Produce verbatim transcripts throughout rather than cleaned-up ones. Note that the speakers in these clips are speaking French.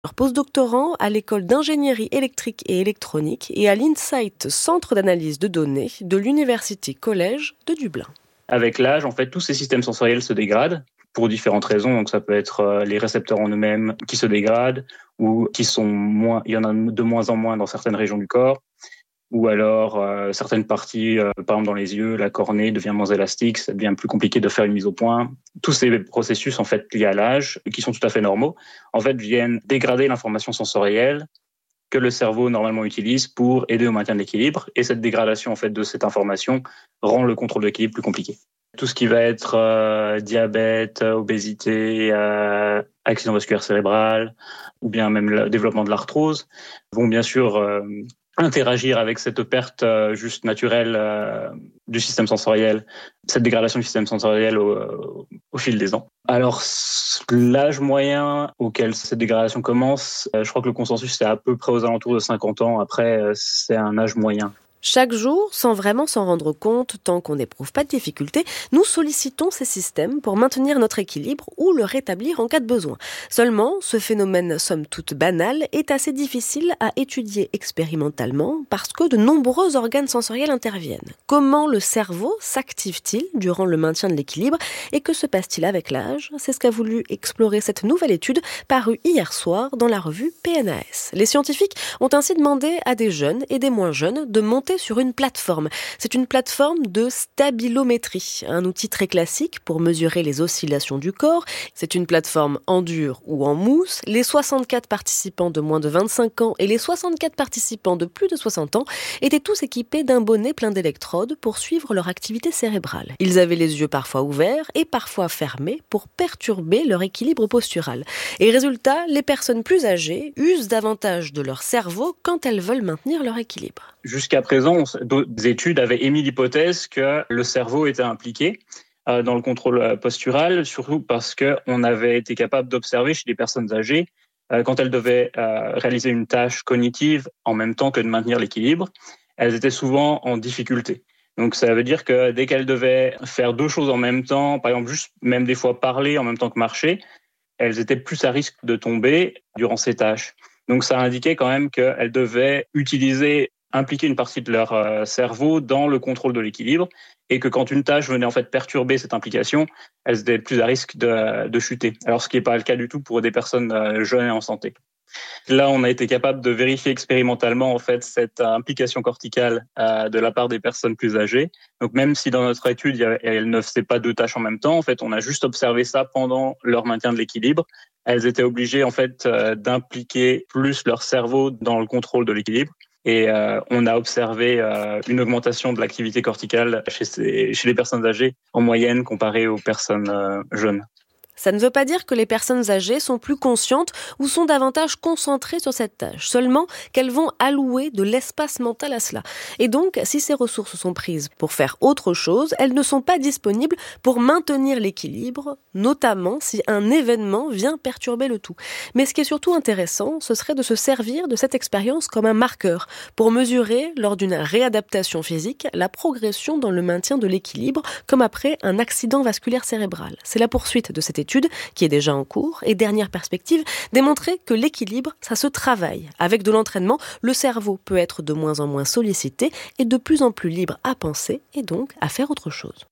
Postdoctorant à l'école d'ingénierie électrique et électronique et à l'Insight Centre d'analyse de données de l'Université Collège de Dublin. Avec l'âge, en fait, tous ces systèmes sensoriels se dégradent pour différentes raisons. Donc, ça peut être les récepteurs en eux-mêmes qui se dégradent ou qui sont moins, il y en a de moins en moins dans certaines régions du corps. Ou alors, euh, certaines parties, euh, par exemple dans les yeux, la cornée devient moins élastique, ça devient plus compliqué de faire une mise au point. Tous ces processus, en fait, liés à l'âge, qui sont tout à fait normaux, en fait, viennent dégrader l'information sensorielle que le cerveau normalement utilise pour aider au maintien de l'équilibre. Et cette dégradation, en fait, de cette information rend le contrôle de l'équilibre plus compliqué. Tout ce qui va être euh, diabète, obésité, euh, accident vasculaire cérébral, ou bien même le développement de l'arthrose, vont bien sûr euh, interagir avec cette perte euh, juste naturelle euh, du système sensoriel, cette dégradation du système sensoriel au, au fil des ans. Alors, l'âge moyen auquel cette dégradation commence, euh, je crois que le consensus, c'est à peu près aux alentours de cinquante ans. Après, euh, c'est un âge moyen. Chaque jour, sans vraiment s'en rendre compte, tant qu'on n'éprouve pas de difficultés, nous sollicitons ces systèmes pour maintenir notre équilibre ou le rétablir en cas de besoin. Seulement, ce phénomène somme toute banal est assez difficile à étudier expérimentalement parce que de nombreux organes sensoriels interviennent. Comment le cerveau s'active-t-il durant le maintien de l'équilibre et que se passe-t-il avec l'âge ? C'est ce qu'a voulu explorer cette nouvelle étude parue hier soir dans la revue P N A S. Les scientifiques ont ainsi demandé à des jeunes et des moins jeunes de monter sur une plateforme. C'est une plateforme de stabilométrie, un outil très classique pour mesurer les oscillations du corps. C'est une plateforme en dur ou en mousse. Les soixante-quatre participants de moins de vingt-cinq ans et les soixante-quatre participants de plus de soixante ans étaient tous équipés d'un bonnet plein d'électrodes pour suivre leur activité cérébrale. Ils avaient les yeux parfois ouverts et parfois fermés pour perturber leur équilibre postural. Et résultat, les personnes plus âgées usent davantage de leur cerveau quand elles veulent maintenir leur équilibre. Jusqu'à présent, d'autres études avaient émis l'hypothèse que le cerveau était impliqué euh, dans le contrôle postural, surtout parce qu'on avait été capable d'observer chez les personnes âgées, euh, quand elles devaient euh, réaliser une tâche cognitive en même temps que de maintenir l'équilibre, elles étaient souvent en difficulté. Donc ça veut dire que dès qu'elles devaient faire deux choses en même temps, par exemple juste même des fois parler en même temps que marcher, elles étaient plus à risque de tomber durant ces tâches. Donc ça indiquait quand même qu'elles devaient utiliser impliquer une partie de leur euh, cerveau dans le contrôle de l'équilibre et que quand une tâche venait en fait perturber cette implication, elles étaient plus à risque de, de chuter. Alors ce qui n'est pas le cas du tout pour des personnes euh, jeunes et en santé. Là, on a été capable de vérifier expérimentalement en fait cette implication corticale euh, de la part des personnes plus âgées. Donc même si dans notre étude, il y avait, elles ne faisaient pas deux tâches en même temps, en fait, on a juste observé ça pendant leur maintien de l'équilibre. Elles étaient obligées en fait euh, d'impliquer plus leur cerveau dans le contrôle de l'équilibre. Et euh, on a observé euh, une augmentation de l'activité corticale chez, ces, chez les personnes âgées en moyenne comparée aux personnes euh, jeunes. Ça ne veut pas dire que les personnes âgées sont plus conscientes ou sont davantage concentrées sur cette tâche, seulement qu'elles vont allouer de l'espace mental à cela. Et donc, si ces ressources sont prises pour faire autre chose, elles ne sont pas disponibles pour maintenir l'équilibre, notamment si un événement vient perturber le tout. Mais ce qui est surtout intéressant, ce serait de se servir de cette expérience comme un marqueur pour mesurer, lors d'une réadaptation physique, la progression dans le maintien de l'équilibre, comme après un accident vasculaire cérébral. C'est la poursuite de cette étude qui est déjà en cours et dernière perspective, démontrer que l'équilibre, ça se travaille. Avec de l'entraînement, le cerveau peut être de moins en moins sollicité et de plus en plus libre à penser et donc à faire autre chose.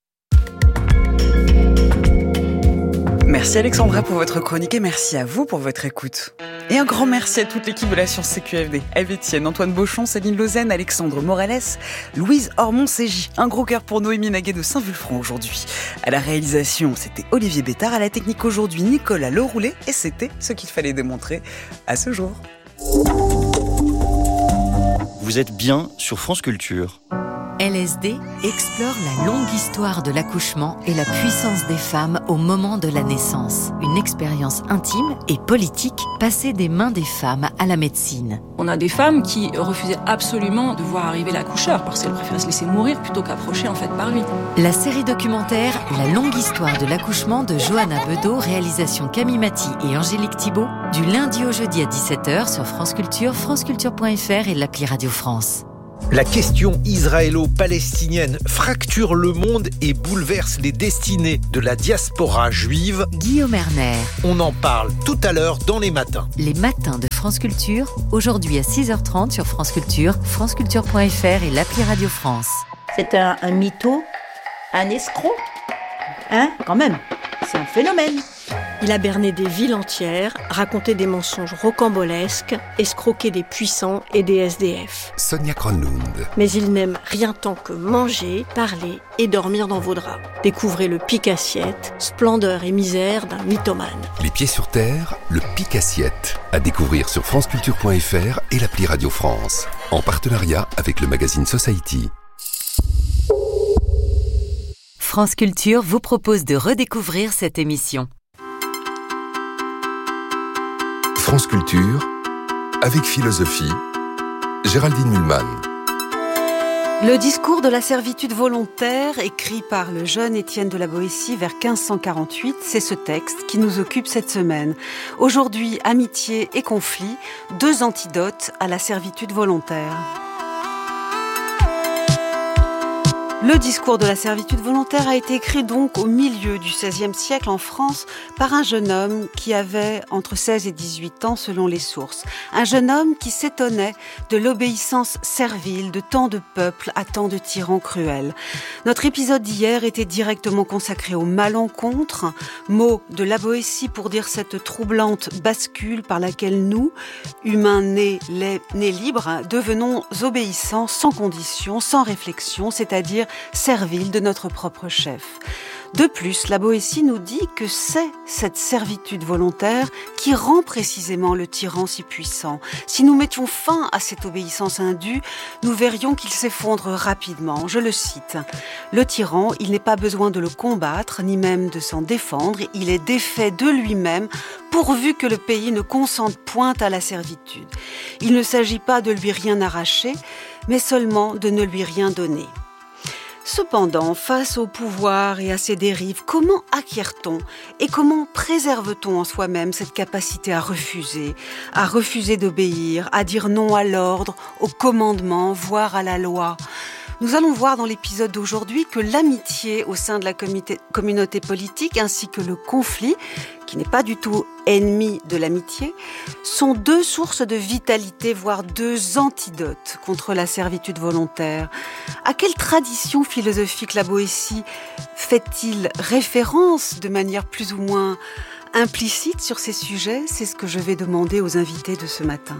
Merci Alexandra pour votre chronique et merci à vous pour votre écoute. Et un grand merci à toute l'équipe de la Science C Q F D. Eve Etienne, Antoine Beauchamp, Céline Lausanne, Alexandre Morales, Louise Ormond-C J. Un gros cœur pour Noémie Naguet de Saint-Vulfranc aujourd'hui. À la réalisation, c'était Olivier Bétard. À la technique aujourd'hui, Nicolas Leroulet. Et c'était ce qu'il fallait démontrer à ce jour. Vous êtes bien sur France Culture. L S D explore la longue histoire de l'accouchement et la puissance des femmes au moment de la naissance. Une expérience intime et politique passée des mains des femmes à la médecine. On a des femmes qui refusaient absolument de voir arriver l'accoucheur parce qu'elles préféraient se laisser mourir plutôt qu'approcher en fait par lui. La série documentaire La longue histoire de l'accouchement de Johanna Bedeau, réalisation Camille Maty et Angélique Thibault, du lundi au jeudi à dix-sept heures sur France Culture, franceculture point f r et l'appli Radio France. La question israélo-palestinienne fracture le monde et bouleverse les destinées de la diaspora juive. Guillaume Erner. On en parle tout à l'heure dans Les Matins. Les Matins de France Culture, aujourd'hui à six heures trente sur France Culture, franceculture point f r et l'appli Radio France. C'est un, un mytho, un escroc. Hein, quand même, c'est un phénomène. Il a berné des villes entières, raconté des mensonges rocambolesques, escroqué des puissants et des S D F. Sonia Kronlund. Mais il n'aime rien tant que manger, parler et dormir dans vos draps. Découvrez le pique-assiette, splendeur et misère d'un mythomane. Les pieds sur terre, le pique-assiette. À découvrir sur franceculture point f r et l'appli Radio France. En partenariat avec le magazine Society. France Culture vous propose de redécouvrir cette émission. France Culture, avec philosophie, Géraldine Mühlmann. Le discours de la servitude volontaire, écrit par le jeune Étienne de la Boétie vers quinze cent quarante-huit, c'est ce texte qui nous occupe cette semaine. Aujourd'hui, amitié et conflit, deux antidotes à la servitude volontaire. Le discours de la servitude volontaire a été écrit donc au milieu du seizième siècle en France par un jeune homme qui avait entre seize et dix-huit ans selon les sources. Un jeune homme qui s'étonnait de l'obéissance servile de tant de peuples à tant de tyrans cruels. Notre épisode d'hier était directement consacré au malencontre, mot de la Boétie pour dire cette troublante bascule par laquelle nous, humains nés, nés libres, devenons obéissants sans condition, sans réflexion, c'est-à-dire servile de notre propre chef. De plus, la Boétie nous dit que c'est cette servitude volontaire qui rend précisément le tyran si puissant. Si nous mettions fin à cette obéissance indue, nous verrions qu'il s'effondre rapidement. Je le cite. Le tyran, il n'est pas besoin de le combattre, ni même de s'en défendre. Il est défait de lui-même, pourvu que le pays ne consente point à la servitude. Il ne s'agit pas de lui rien arracher, mais seulement de ne lui rien donner. Cependant, face au pouvoir et à ses dérives, comment acquiert-on et comment préserve-t-on en soi-même cette capacité à refuser, à refuser d'obéir, à dire non à l'ordre, au commandement, voire à la loi ? Nous allons voir dans l'épisode d'aujourd'hui que l'amitié au sein de la communauté politique ainsi que le conflit, qui n'est pas du tout ennemi de l'amitié, sont deux sources de vitalité, voire deux antidotes contre la servitude volontaire. À quelle tradition philosophique la Boétie fait-il référence de manière plus ou moins implicite sur ces sujets ? C'est ce que je vais demander aux invités de ce matin.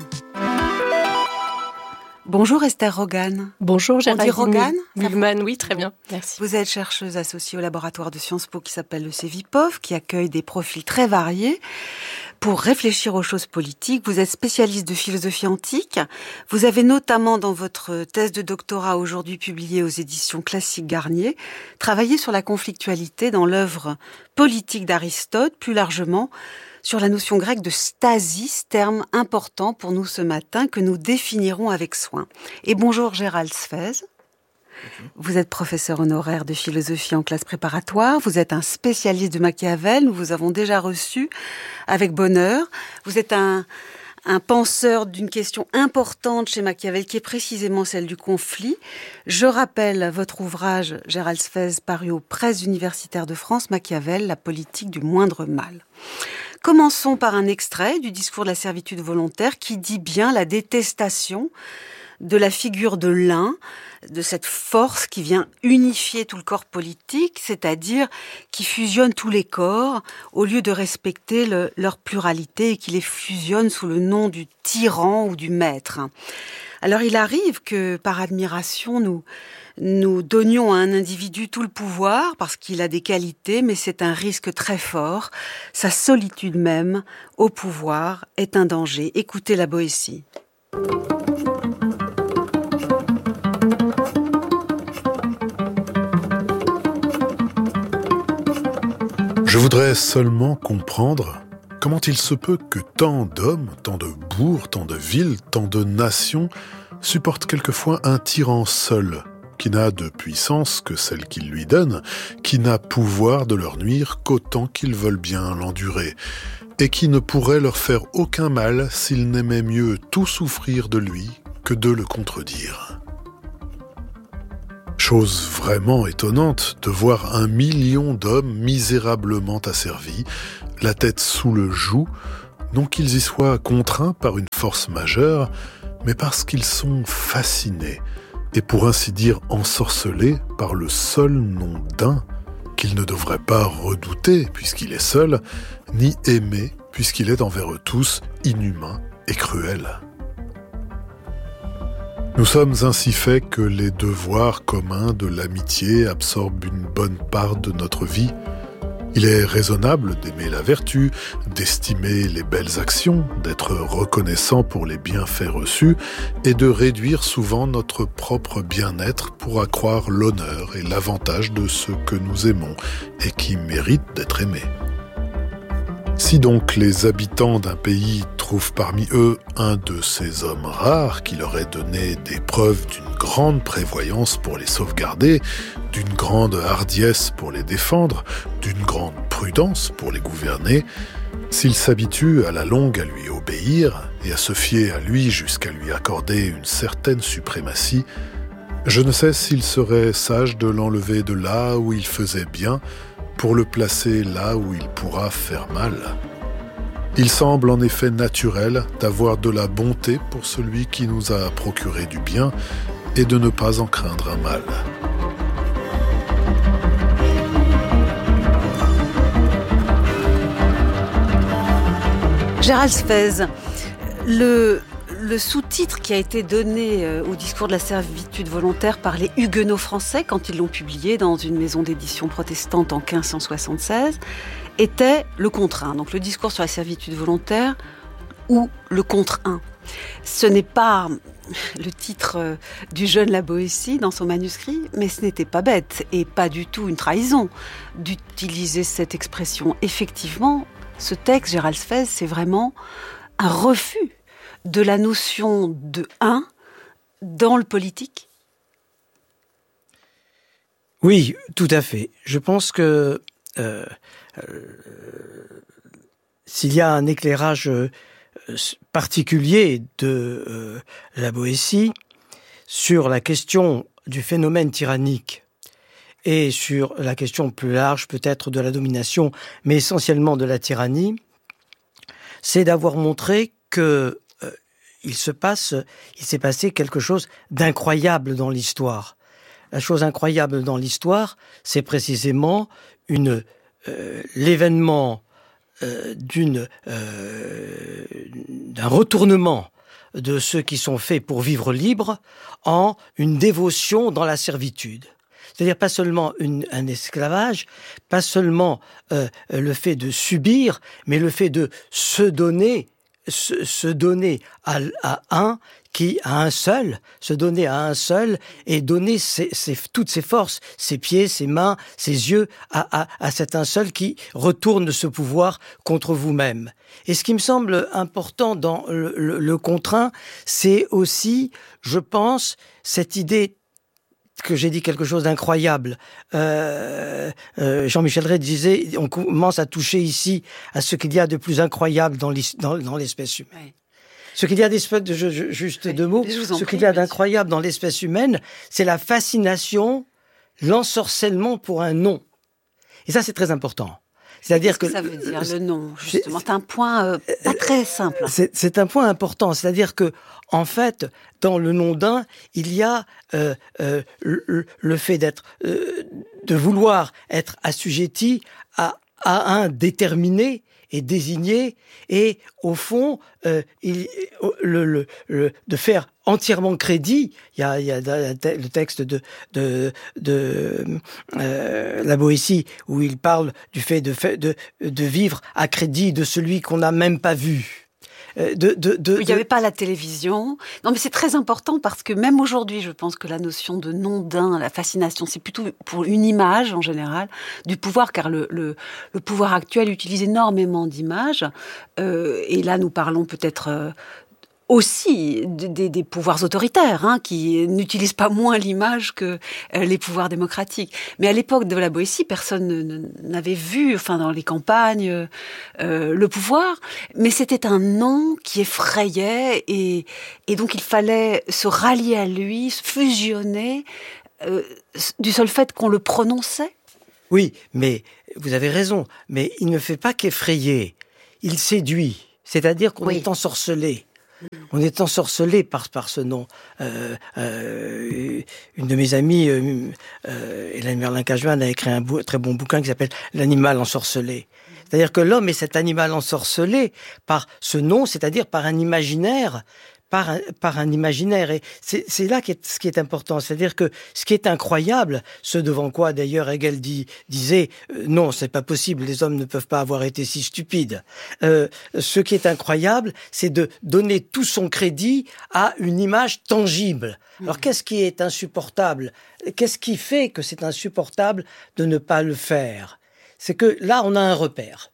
Bonjour Esther Rogan. Bonjour Géraldine. On dit Rogan Mühlmann, oui, très bien, merci. Vous êtes chercheuse associée au laboratoire de Sciences Po qui s'appelle le Cevipof, qui accueille des profils très variés pour réfléchir aux choses politiques. Vous êtes spécialiste de philosophie antique. Vous avez notamment, dans votre thèse de doctorat aujourd'hui publiée aux éditions Classiques Garnier, travaillé sur la conflictualité dans l'œuvre politique d'Aristote, plus largement sur la notion grecque de stasis, terme important pour nous ce matin que nous définirons avec soin. Et bonjour Gérald Sfez. Vous êtes professeur honoraire de philosophie en classe préparatoire, vous êtes un spécialiste de Machiavel, nous vous avons déjà reçu avec bonheur. Vous êtes un, un penseur d'une question importante chez Machiavel qui est précisément celle du conflit. Je rappelle votre ouvrage, Gérald Sfez, paru aux Presses universitaires de France, Machiavel, la politique du moindre mal. Commençons par un extrait du discours de la servitude volontaire qui dit bien la détestation de la figure de l'un, de cette force qui vient unifier tout le corps politique, c'est-à-dire qui fusionne tous les corps au lieu de respecter le, leur pluralité et qui les fusionne sous le nom du tyran ou du maître. Alors il arrive que par admiration nous nous donnions à un individu tout le pouvoir parce qu'il a des qualités, mais c'est un risque très fort. Sa solitude même au pouvoir est un danger. Écoutez la Boétie. Je voudrais seulement comprendre comment il se peut que tant d'hommes, tant de bourgs, tant de villes, tant de nations supportent quelquefois un tyran seul, qui n'a de puissance que celle qu'il lui donne, qui n'a pouvoir de leur nuire qu'autant qu'ils veulent bien l'endurer, et qui ne pourrait leur faire aucun mal s'ils n'aimaient mieux tout souffrir de lui que de le contredire. Chose vraiment étonnante de voir un million d'hommes misérablement asservis, la tête sous le joug, non qu'ils y soient contraints par une force majeure, mais parce qu'ils sont fascinés, et pour ainsi dire ensorcelés par le seul nom d'un qu'il ne devrait pas redouter puisqu'il est seul, ni aimer puisqu'il est envers eux tous inhumain et cruel. Nous sommes ainsi faits que les devoirs communs de l'amitié absorbent une bonne part de notre vie. Il est raisonnable d'aimer la vertu, d'estimer les belles actions, d'être reconnaissant pour les bienfaits reçus et de réduire souvent notre propre bien-être pour accroître l'honneur et l'avantage de ceux que nous aimons et qui méritent d'être aimés. Si donc les habitants d'un pays trouvent parmi eux un de ces hommes rares qui leur ait donné des preuves d'une grande prévoyance pour les sauvegarder, d'une grande hardiesse pour les défendre, d'une grande prudence pour les gouverner, s'ils s'habituent à la longue à lui obéir et à se fier à lui jusqu'à lui accorder une certaine suprématie, je ne sais s'il serait sage de l'enlever de là où il faisait bien pour le placer là où il pourra faire mal. Il semble en effet naturel d'avoir de la bonté pour celui qui nous a procuré du bien et de ne pas en craindre un mal. Gérald Sfez, le, le sous-titre qui a été donné au discours de la servitude volontaire par les Huguenots français quand ils l'ont publié dans une maison d'édition protestante en quinze cent soixante-seize était le contre un. Donc le discours sur la servitude volontaire ou le contre un. Ce n'est pas le titre du jeune La Boétie dans son manuscrit, mais ce n'était pas bête et pas du tout une trahison d'utiliser cette expression. Effectivement, ce texte, Gérald Sfez, c'est vraiment un refus de la notion de un dans le politique. Oui, tout à fait. Je pense que euh, euh, s'il y a un éclairage euh, particulier de euh, La Boétie sur la question du phénomène tyrannique et sur la question plus large peut-être de la domination, mais essentiellement de la tyrannie, c'est d'avoir montré que euh, il se passe, il s'est passé quelque chose d'incroyable dans l'histoire. La chose incroyable dans l'histoire, c'est précisément une euh, l'événement euh, d'une euh, d'un retournement de ceux qui sont faits pour vivre libres en une dévotion dans la servitude. C'est-à-dire pas seulement une, un esclavage, pas seulement euh, le fait de subir, mais le fait de se donner, se, se donner à, à un qui à un seul, se donner à un seul et donner ses, ses, toutes ses forces, ses pieds, ses mains, ses yeux à, à, à cet un seul qui retourne ce pouvoir contre vous-même. Et ce qui me semble important dans le, le, le contraint, c'est aussi, je pense, cette idée que j'ai dit quelque chose d'incroyable. Euh, euh, Jean-Michel Rey disait, on commence à toucher ici à ce qu'il y a de plus incroyable dans, dans, dans l'espèce humaine. Oui. Ce qu'il y a d'espèce de juste oui, deux mots, ce qu'il y a d'incroyable dans l'espèce humaine, c'est la fascination, l'ensorcellement pour un nom. Et ça, c'est très important. C'est-à-dire Qu'est-ce que, que ça veut dire le nom, justement. C'est un point euh, pas très simple. C'est, c'est un point important. C'est-à-dire que, en fait, dans le nom d'un, il y a euh, euh, le, le fait d'être, euh, de vouloir être assujetti à, à un déterminé et désigné, et au fond, euh, il, le, le, le, de faire entièrement crédit. Il y a, il y a le texte de, de, de euh, La Boétie où il parle du fait de, de, de vivre à crédit de celui qu'on n'a même pas vu. De, de, de, il n'y avait pas la télévision. Non, mais c'est très important parce que même aujourd'hui, je pense que la notion de nom d'un, la fascination, c'est plutôt pour une image en général du pouvoir, car le, le, le pouvoir actuel utilise énormément d'images. Euh, et là, nous parlons peut-être euh, aussi des, des pouvoirs autoritaires, hein, qui n'utilisent pas moins l'image que euh, les pouvoirs démocratiques. Mais à l'époque de La Boétie, personne ne, ne, n'avait vu, enfin dans les campagnes, euh, le pouvoir. Mais c'était un nom qui effrayait, et, et donc il fallait se rallier à lui, se fusionner euh, du seul fait qu'on le prononçait? Oui, mais vous avez raison. Mais il ne fait pas qu'effrayer. Il séduit. C'est-à-dire qu'on oui. est ensorcelé. On est ensorcelé par, par ce nom. Euh, euh, une de mes amies, euh, euh, Hélène Merlin-Cajuan, a écrit un bou- très bon bouquin qui s'appelle « L'animal ensorcelé ». C'est-à-dire que l'homme est cet animal ensorcelé par ce nom, c'est-à-dire par un imaginaire, par un, par un imaginaire. Et c'est, c'est là qu'est, ce qui est important. C'est-à-dire que ce qui est incroyable, ce devant quoi d'ailleurs Hegel dit, disait euh, non, c'est pas possible, les hommes ne peuvent pas avoir été si stupides. Euh, ce qui est incroyable, c'est de donner tout son crédit à une image tangible. Alors qu'est-ce qui est insupportable? Qu'est-ce qui fait que c'est insupportable de ne pas le faire? C'est que là, on a un repère.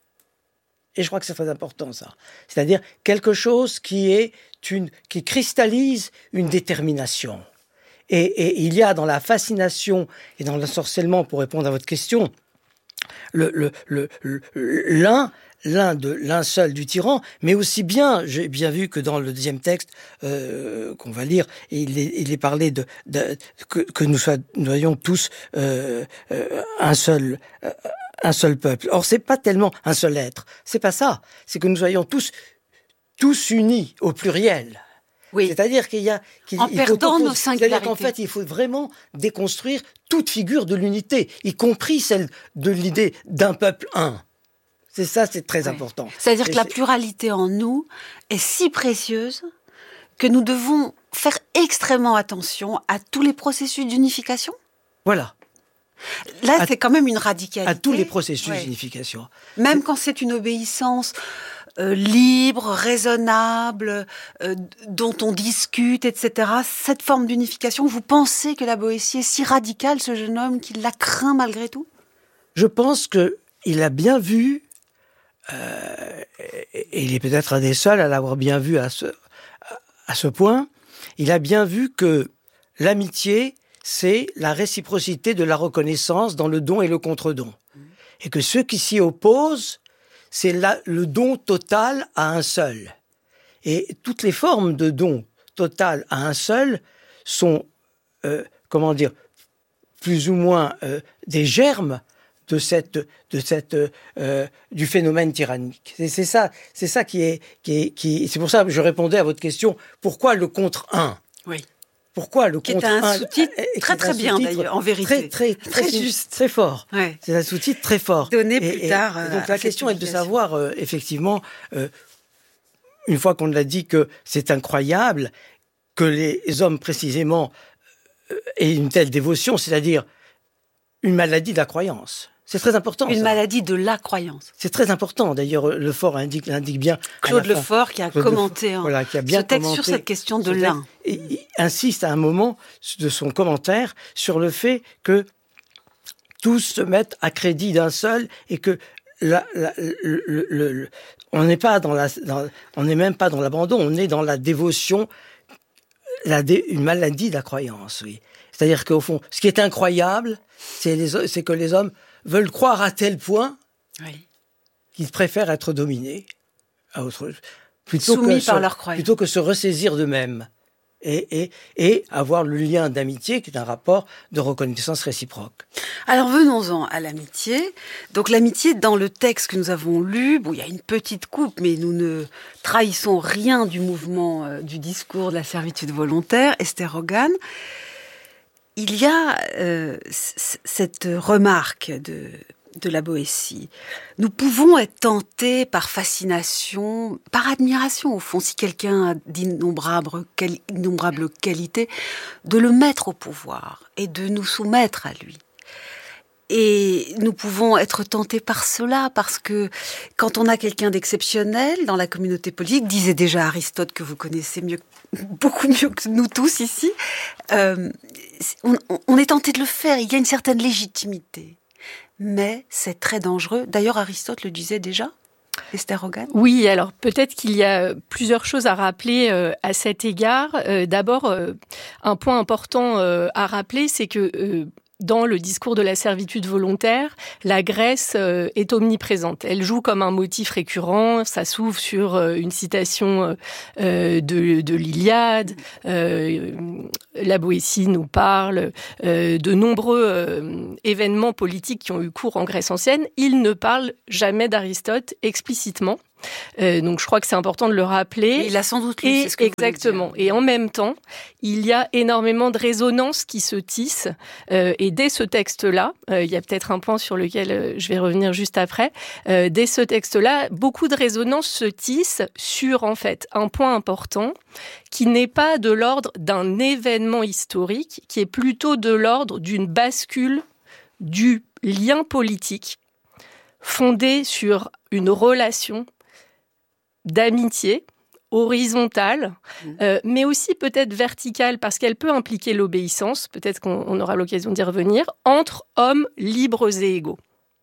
Et je crois que c'est très important, ça. C'est-à-dire quelque chose qui est une, qui cristallise une détermination. Et, et il y a dans la fascination et dans l'ensorcellement, pour répondre à votre question, le, le, le, le, l'un, l'un de l'un seul du tyran, mais aussi bien, j'ai bien vu que dans le deuxième texte euh, qu'on va lire, il est, il est parlé de, de que, que nous soyons tous euh, euh, un seul. Euh, un seul peuple. Or, c'est pas tellement un seul être. C'est pas ça. C'est que nous soyons tous, tous unis au pluriel. Oui. C'est-à-dire qu'il y a, qu'il, en il perdant faut, nos singularités. C'est-à-dire qu'en fait, il faut vraiment déconstruire toute figure de l'unité, y compris celle de l'idée d'un peuple un. C'est ça, c'est très oui. important. C'est-à-dire Et que la c'est... pluralité en nous est si précieuse que nous devons faire extrêmement attention à tous les processus d'unification. Voilà. Là, à, c'est quand même une radicalité. À tous les processus ouais. d'unification. Même quand c'est une obéissance euh, libre, raisonnable, euh, dont on discute, et cetera. Cette forme d'unification, vous pensez que la Boétie est si radicale, ce jeune homme, qu'il la craint malgré tout? Je pense qu'il a bien vu, euh, et il est peut-être un des seuls à l'avoir bien vu à ce, à ce point, il a bien vu que l'amitié, c'est la réciprocité de la reconnaissance dans le don et le contre-don. Et que ceux qui s'y opposent, c'est la, le don total à un seul. Et toutes les formes de don total à un seul sont, euh, comment dire, plus ou moins euh, des germes de cette, de cette, euh, du phénomène tyrannique. C'est, c'est ça, c'est ça qui est, qui est, qui. C'est pour ça que je répondais à votre question. Pourquoi le contre un? Oui. Pourquoi le qui contre est un un, sous-titre très très bien d'ailleurs, en vérité, très très très, très juste, très fort. Ouais. C'est un sous-titre très fort. Donné et, plus et, tard. Et donc la question est de savoir euh, effectivement, euh, une fois qu'on l'a dit que c'est incroyable que les hommes précisément euh, aient une telle dévotion, c'est-à-dire une maladie de la croyance. C'est très important. Une ça. maladie de la croyance. C'est très important. D'ailleurs, Lefort indique, l'indique bien. Claude Lefort qui a Claude commenté Lefort, hein, voilà, qui a bien ce texte commenté, sur cette question de l'un. Et il insiste à un moment de son commentaire sur le fait que tous se mettent à crédit d'un seul et que la, la, le, le, le, on n'est pas dans la, dans, on n'est même pas dans l'abandon, on est dans la dévotion, la dé, une maladie de la croyance. Oui. C'est-à-dire qu'au fond, ce qui est incroyable, c'est, les, c'est que les hommes veulent croire à tel point oui. qu'ils préfèrent être dominés à autre plutôt soumis que par se, leur croyance, plutôt que se ressaisir d'eux-mêmes et, et, et avoir le lien d'amitié qui est un rapport de reconnaissance réciproque. Alors venons-en à l'amitié. Donc l'amitié, dans le texte que nous avons lu, bon, il y a une petite coupe, mais nous ne trahissons rien du mouvement euh, du discours de la servitude volontaire, Esther Hogan. Il y a euh, c- cette remarque de, de la Boétie. Nous pouvons être tentés par fascination, par admiration au fond, si quelqu'un a d'innombrables, quali- innombrables qualités, de le mettre au pouvoir et de nous soumettre à lui. Et nous pouvons être tentés par cela, parce que quand on a quelqu'un d'exceptionnel dans la communauté politique, disait déjà Aristote, que vous connaissez mieux, beaucoup mieux que nous tous ici, euh, on, on est tenté de le faire, il y a une certaine légitimité. Mais c'est très dangereux. D'ailleurs, Aristote le disait déjà, Esther Hogan. Oui, alors peut-être qu'il y a plusieurs choses à rappeler euh, à cet égard. Euh, d'abord, euh, un point important euh, à rappeler, c'est que euh, dans le discours de la servitude volontaire, la Grèce euh, est omniprésente. Elle joue comme un motif récurrent. Ça s'ouvre sur euh, une citation euh, de, de l'Iliade. Euh, la Boétie nous parle euh, de nombreux euh, événements politiques qui ont eu cours en Grèce ancienne. Il ne parle jamais d'Aristote explicitement. Euh, donc je crois que c'est important de le rappeler. Mais il a sans doute lu, et, c'est ce que exactement. Et en même temps, il y a énormément de résonances qui se tissent. Euh, et dès ce texte-là, euh, il y a peut-être un point sur lequel euh, je vais revenir juste après. Euh, dès ce texte-là, beaucoup de résonances se tissent sur en fait un point important qui n'est pas de l'ordre d'un événement historique, qui est plutôt de l'ordre d'une bascule du lien politique fondé sur une relation d'amitié horizontale, euh, mais aussi peut-être verticale, parce qu'elle peut impliquer l'obéissance, peut-être qu'on on aura l'occasion d'y revenir, entre hommes libres et égaux.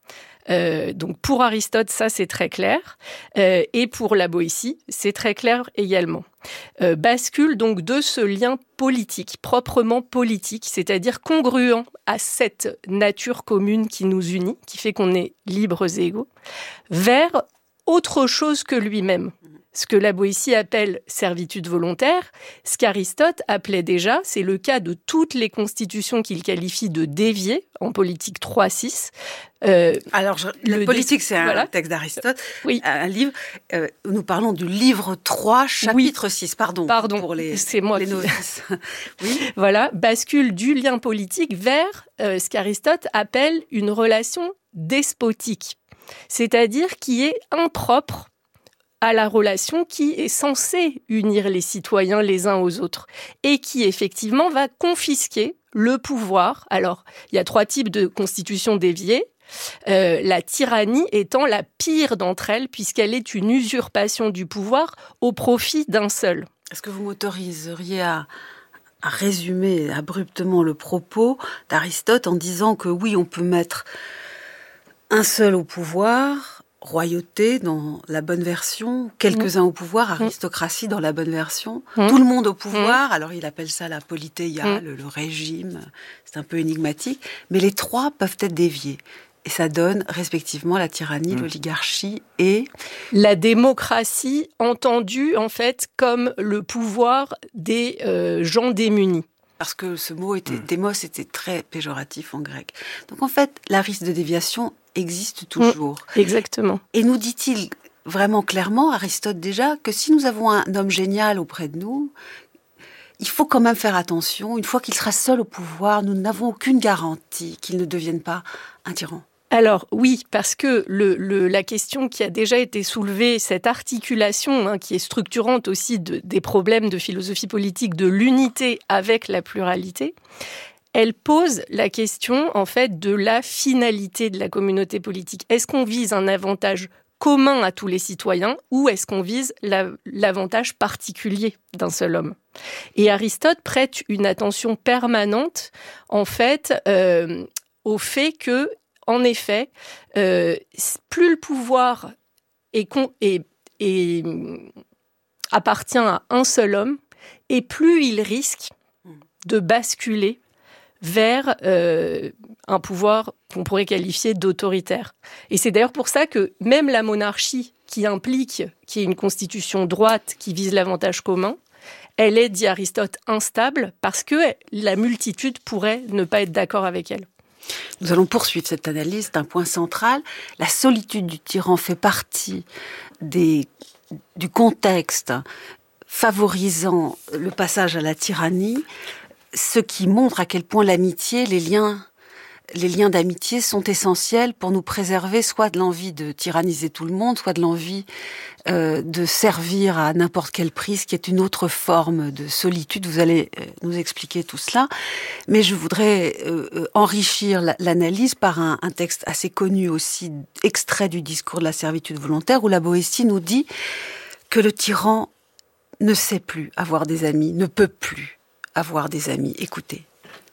Euh, donc pour Aristote, ça c'est très clair, euh, et pour la Boétie, c'est très clair également. Euh, bascule donc de ce lien politique, proprement politique, c'est-à-dire congruent à cette nature commune qui nous unit, qui fait qu'on est libres et égaux, vers autre chose que lui-même. Ce que la Boétie appelle servitude volontaire, ce qu'Aristote appelait déjà, c'est le cas de toutes les constitutions qu'il qualifie de déviées, en politique trois six. Euh, Alors, je, le la politique, dé... c'est un voilà. texte d'Aristote, oui. un livre. Euh, nous parlons du livre trois, chapitre oui. six, pardon. Pardon, pour les, c'est moi les qui... novices. Oui. Voilà, bascule du lien politique vers euh, ce qu'Aristote appelle une relation despotique, c'est-à-dire qui est impropre à la relation qui est censée unir les citoyens les uns aux autres et qui, effectivement, va confisquer le pouvoir. Alors, il y a trois types de constitutions déviées. Euh, la tyrannie étant la pire d'entre elles, puisqu'elle est une usurpation du pouvoir au profit d'un seul. Est-ce que vous m'autoriseriez à, à résumer abruptement le propos d'Aristote en disant que oui, on peut mettre un seul au pouvoir, royauté dans la bonne version, quelques-uns mmh. au pouvoir, aristocratie mmh. dans la bonne version, mmh. tout le monde au pouvoir, mmh. alors il appelle ça la politéia, mmh. le, le régime, c'est un peu énigmatique, mais les trois peuvent être déviés. Et ça donne respectivement la tyrannie, mmh. l'oligarchie et... la démocratie entendue en fait comme le pouvoir des euh, gens démunis. Parce que ce mot était, mmh. démos était très péjoratif en grec. Donc en fait, la risque de déviation existe toujours. Mmh, exactement. Et nous dit-il vraiment clairement, Aristote déjà, que si nous avons un homme génial auprès de nous, il faut quand même faire attention. Une fois qu'il sera seul au pouvoir, nous n'avons aucune garantie qu'il ne devienne pas un tyran. Alors oui, parce que le, le, la question qui a déjà été soulevée, cette articulation hein, qui est structurante aussi de, des problèmes de philosophie politique, de l'unité avec la pluralité, elle pose la question en fait de la finalité de la communauté politique. Est-ce qu'on vise un avantage commun à tous les citoyens ou est-ce qu'on vise la, l'avantage particulier d'un seul homme ? Et Aristote prête une attention permanente en fait euh, au fait que en effet, euh, plus le pouvoir est, con, est, est, appartient à un seul homme, et plus il risque de basculer vers euh, un pouvoir qu'on pourrait qualifier d'autoritaire. Et c'est d'ailleurs pour ça que même la monarchie, qui implique qu'il y ait une constitution droite qui vise l'avantage commun, elle est, dit Aristote, instable parce que la multitude pourrait ne pas être d'accord avec elle. Nous allons poursuivre cette analyse d'un point central. La solitude du tyran fait partie des, du contexte favorisant le passage à la tyrannie, ce qui montre à quel point l'amitié, les liens, les liens d'amitié sont essentiels pour nous préserver soit de l'envie de tyranniser tout le monde, soit de l'envie euh, de servir à n'importe quel prix, ce qui est une autre forme de solitude. Vous allez euh, nous expliquer tout cela. Mais je voudrais euh, enrichir la, l'analyse par un, un texte assez connu aussi, extrait du discours de la servitude volontaire, où la Boétie nous dit que le tyran ne sait plus avoir des amis, ne peut plus avoir des amis. Écoutez.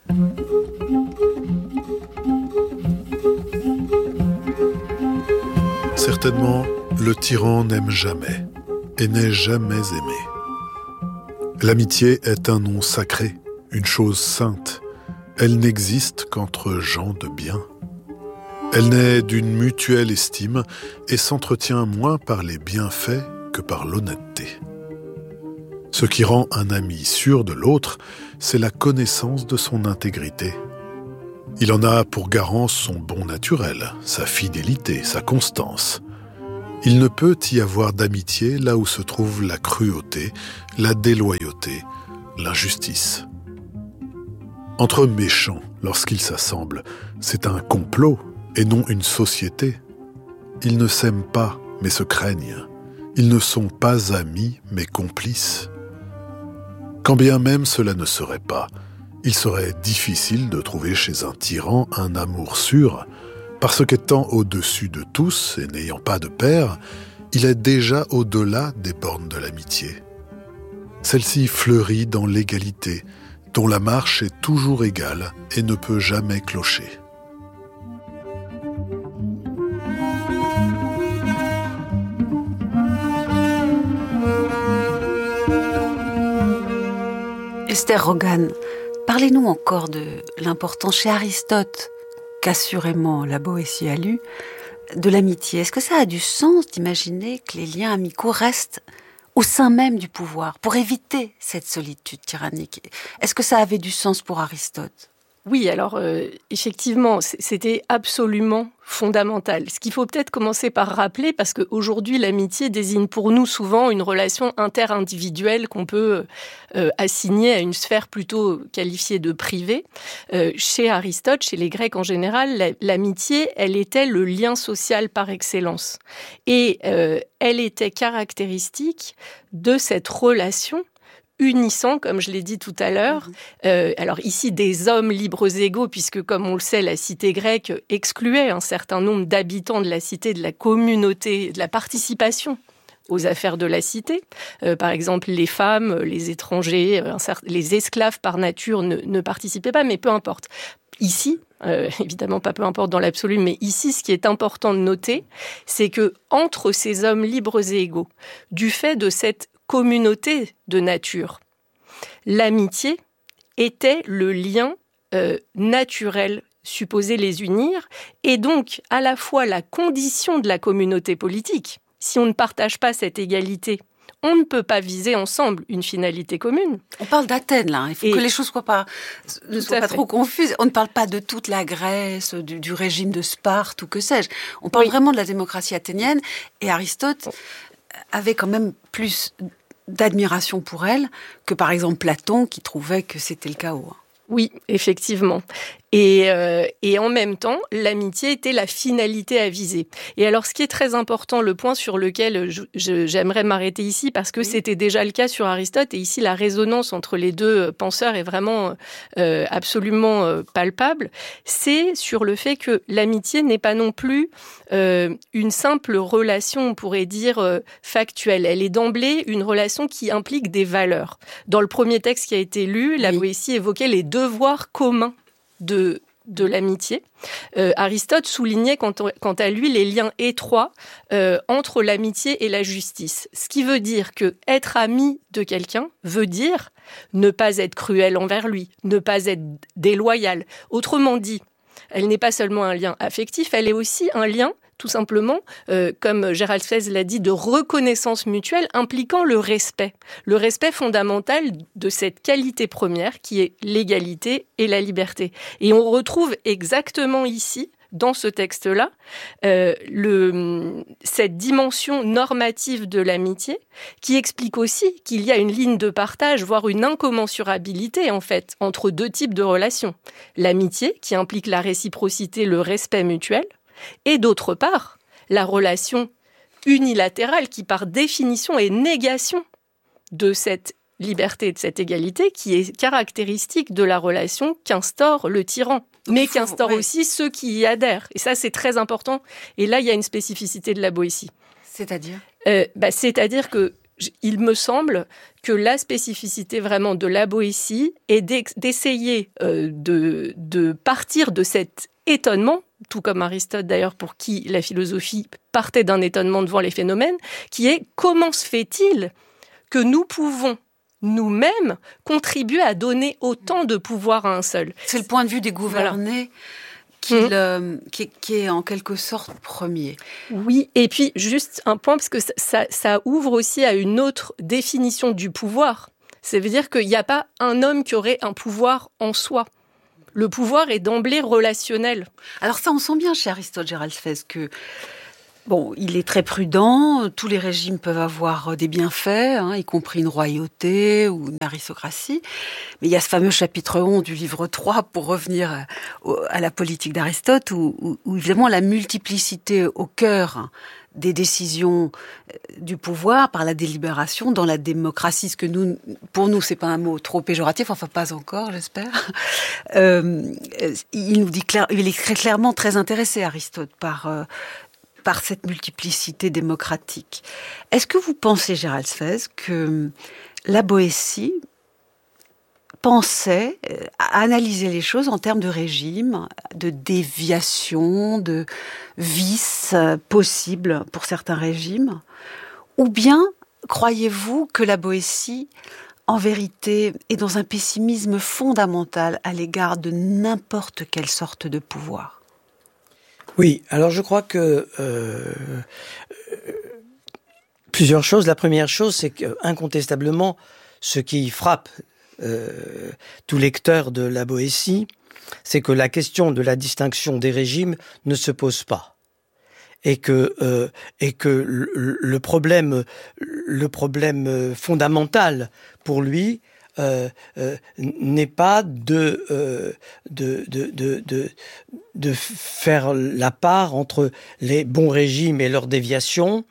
Certainement, le tyran n'aime jamais et n'est jamais aimé. L'amitié est un nom sacré, une chose sainte, Elle n'existe qu'entre gens de bien. Elle naît d'une mutuelle estime et s'entretient moins par les bienfaits que par l'honnêteté. Ce qui rend un ami sûr de l'autre, c'est la connaissance de son intégrité. Il en a pour garant son bon naturel, sa fidélité, sa constance. Il ne peut y avoir d'amitié là où se trouve la cruauté, la déloyauté, l'injustice. Entre méchants, lorsqu'ils s'assemblent, c'est un complot et non une société. Ils ne s'aiment pas, mais se craignent. Ils ne sont pas amis, mais complices. Quand bien même cela ne serait pas, il serait difficile de trouver chez un tyran un amour sûr, parce qu'étant au-dessus de tous et n'ayant pas de père, il est déjà au-delà des bornes de l'amitié. Celle-ci fleurit dans l'égalité, dont la marche est toujours égale et ne peut jamais clocher. Esther Rogan, parlez-nous encore de l'importance chez Aristote, qu'assurément la Boétie a lu, de l'amitié. Est-ce que ça a du sens d'imaginer que les liens amicaux restent au sein même du pouvoir, pour éviter cette solitude tyrannique? Est-ce que ça avait du sens pour Aristote ? Oui, alors euh, effectivement, c'était absolument fondamental. Ce qu'il faut peut-être commencer par rappeler, parce qu'aujourd'hui, l'amitié désigne pour nous souvent une relation interindividuelle qu'on peut euh, assigner à une sphère plutôt qualifiée de privée. Euh, chez Aristote, chez les Grecs en général, la, l'amitié, elle était le lien social par excellence. Et euh, elle était caractéristique de cette relation unissant, comme je l'ai dit tout à l'heure, euh, alors ici des hommes libres égaux, puisque comme on le sait, la cité grecque excluait un certain nombre d'habitants de la cité, de la communauté, de la participation aux affaires de la cité. Euh, par exemple, les femmes, les étrangers, un certain, les esclaves par nature ne, ne participaient pas, mais peu importe. Ici, euh, évidemment pas peu importe dans l'absolu, mais ici, ce qui est important de noter, c'est que entre ces hommes libres et égaux, du fait de cette communauté de nature, l'amitié était le lien euh, naturel supposé les unir, et donc à la fois la condition de la communauté politique. Si on ne partage pas cette égalité, on ne peut pas viser ensemble une finalité commune. On parle d'Athènes, là. Il faut et que les choses soient pas, ne soient pas fait. trop confuses. On ne parle pas de toute la Grèce, du, du régime de Sparte ou que sais-je. On parle oui. vraiment de la démocratie athénienne. Et Aristote avait quand même plus d'admiration pour elle que, par exemple, Platon, qui trouvait que c'était le chaos. Oui, effectivement. Et, euh, et en même temps, l'amitié était la finalité à viser. Et alors, ce qui est très important, le point sur lequel je, je, j'aimerais m'arrêter ici, parce que oui. c'était déjà le cas sur Aristote, et ici, la résonance entre les deux penseurs est vraiment euh, absolument euh, palpable, c'est sur le fait que l'amitié n'est pas non plus euh, une simple relation, on pourrait dire, euh, factuelle. Elle est d'emblée une relation qui implique des valeurs. Dans le premier texte qui a été lu, la oui. Boétie évoquait les devoirs communs de, de l'amitié. Euh, Aristote soulignait quant, quant à lui les liens étroits euh, entre l'amitié et la justice. Ce qui veut dire que être ami de quelqu'un veut dire ne pas être cruel envers lui, ne pas être déloyal. Autrement dit, elle n'est pas seulement un lien affectif, elle est aussi un lien tout simplement, euh, comme Gérald Fez l'a dit, de reconnaissance mutuelle impliquant le respect. Le respect fondamental de cette qualité première qui est l'égalité et la liberté. Et on retrouve exactement ici, dans ce texte-là, euh, le, cette dimension normative de l'amitié qui explique aussi qu'il y a une ligne de partage, voire une incommensurabilité, en fait, entre deux types de relations. L'amitié, qui implique la réciprocité, le respect mutuel, et d'autre part, la relation unilatérale qui, par définition, est négation de cette liberté, de cette égalité, qui est caractéristique de la relation qu'instaure le tyran, mais qu'instaure oui. aussi ceux qui y adhèrent. Et ça, c'est très important. Et là, il y a une spécificité de la Boétie. C'est-à-dire euh, bah, C'est-à-dire que il me semble que la spécificité vraiment de la Boétie est d'essayer euh, de, de partir de cet étonnement, tout comme Aristote d'ailleurs, pour qui la philosophie partait d'un étonnement devant les phénomènes, qui est comment se fait-il que nous pouvons nous-mêmes, contribuer à donner autant de pouvoir à un seul. C'est le point de vue des gouvernés voilà. qui, mmh. le, qui, est, qui est en quelque sorte premier. Oui, et puis juste un point, parce que ça, ça ouvre aussi à une autre définition du pouvoir. Ça veut dire qu'il n'y a pas un homme qui aurait un pouvoir en soi. Le pouvoir est d'emblée relationnel. Alors ça, on sent bien chez Aristote Gérald Fez que bon, il est très prudent. Tous les régimes peuvent avoir des bienfaits, hein, y compris une royauté ou une aristocratie. Mais il y a ce fameux chapitre onze du livre trois, pour revenir à la politique d'Aristote, où, où, où évidemment la multiplicité au cœur des décisions du pouvoir par la délibération dans la démocratie, ce que nous, pour nous, c'est pas un mot trop péjoratif, enfin pas encore, j'espère. Euh, il nous dit clair, il est très clairement très intéressé, Aristote, par euh, par cette multiplicité démocratique. Est-ce que vous pensez, Gérald Fez, que la Boétie pensait à analyser les choses en termes de régime, de déviation, de vices possibles pour certains régimes, ou bien croyez-vous que la Boétie, en vérité, est dans un pessimisme fondamental à l'égard de n'importe quelle sorte de pouvoir ? Oui, alors je crois que euh, euh, plusieurs choses. La première chose, c'est qu'incontestablement, ce qui frappe Euh, tout lecteur de la Boétie, c'est que la question de la distinction des régimes ne se pose pas. Et que, euh, et que le, le, problème, le problème fondamental pour lui euh, euh, n'est pas de, euh, de, de, de, de, de faire la part entre les bons régimes et leurs déviations.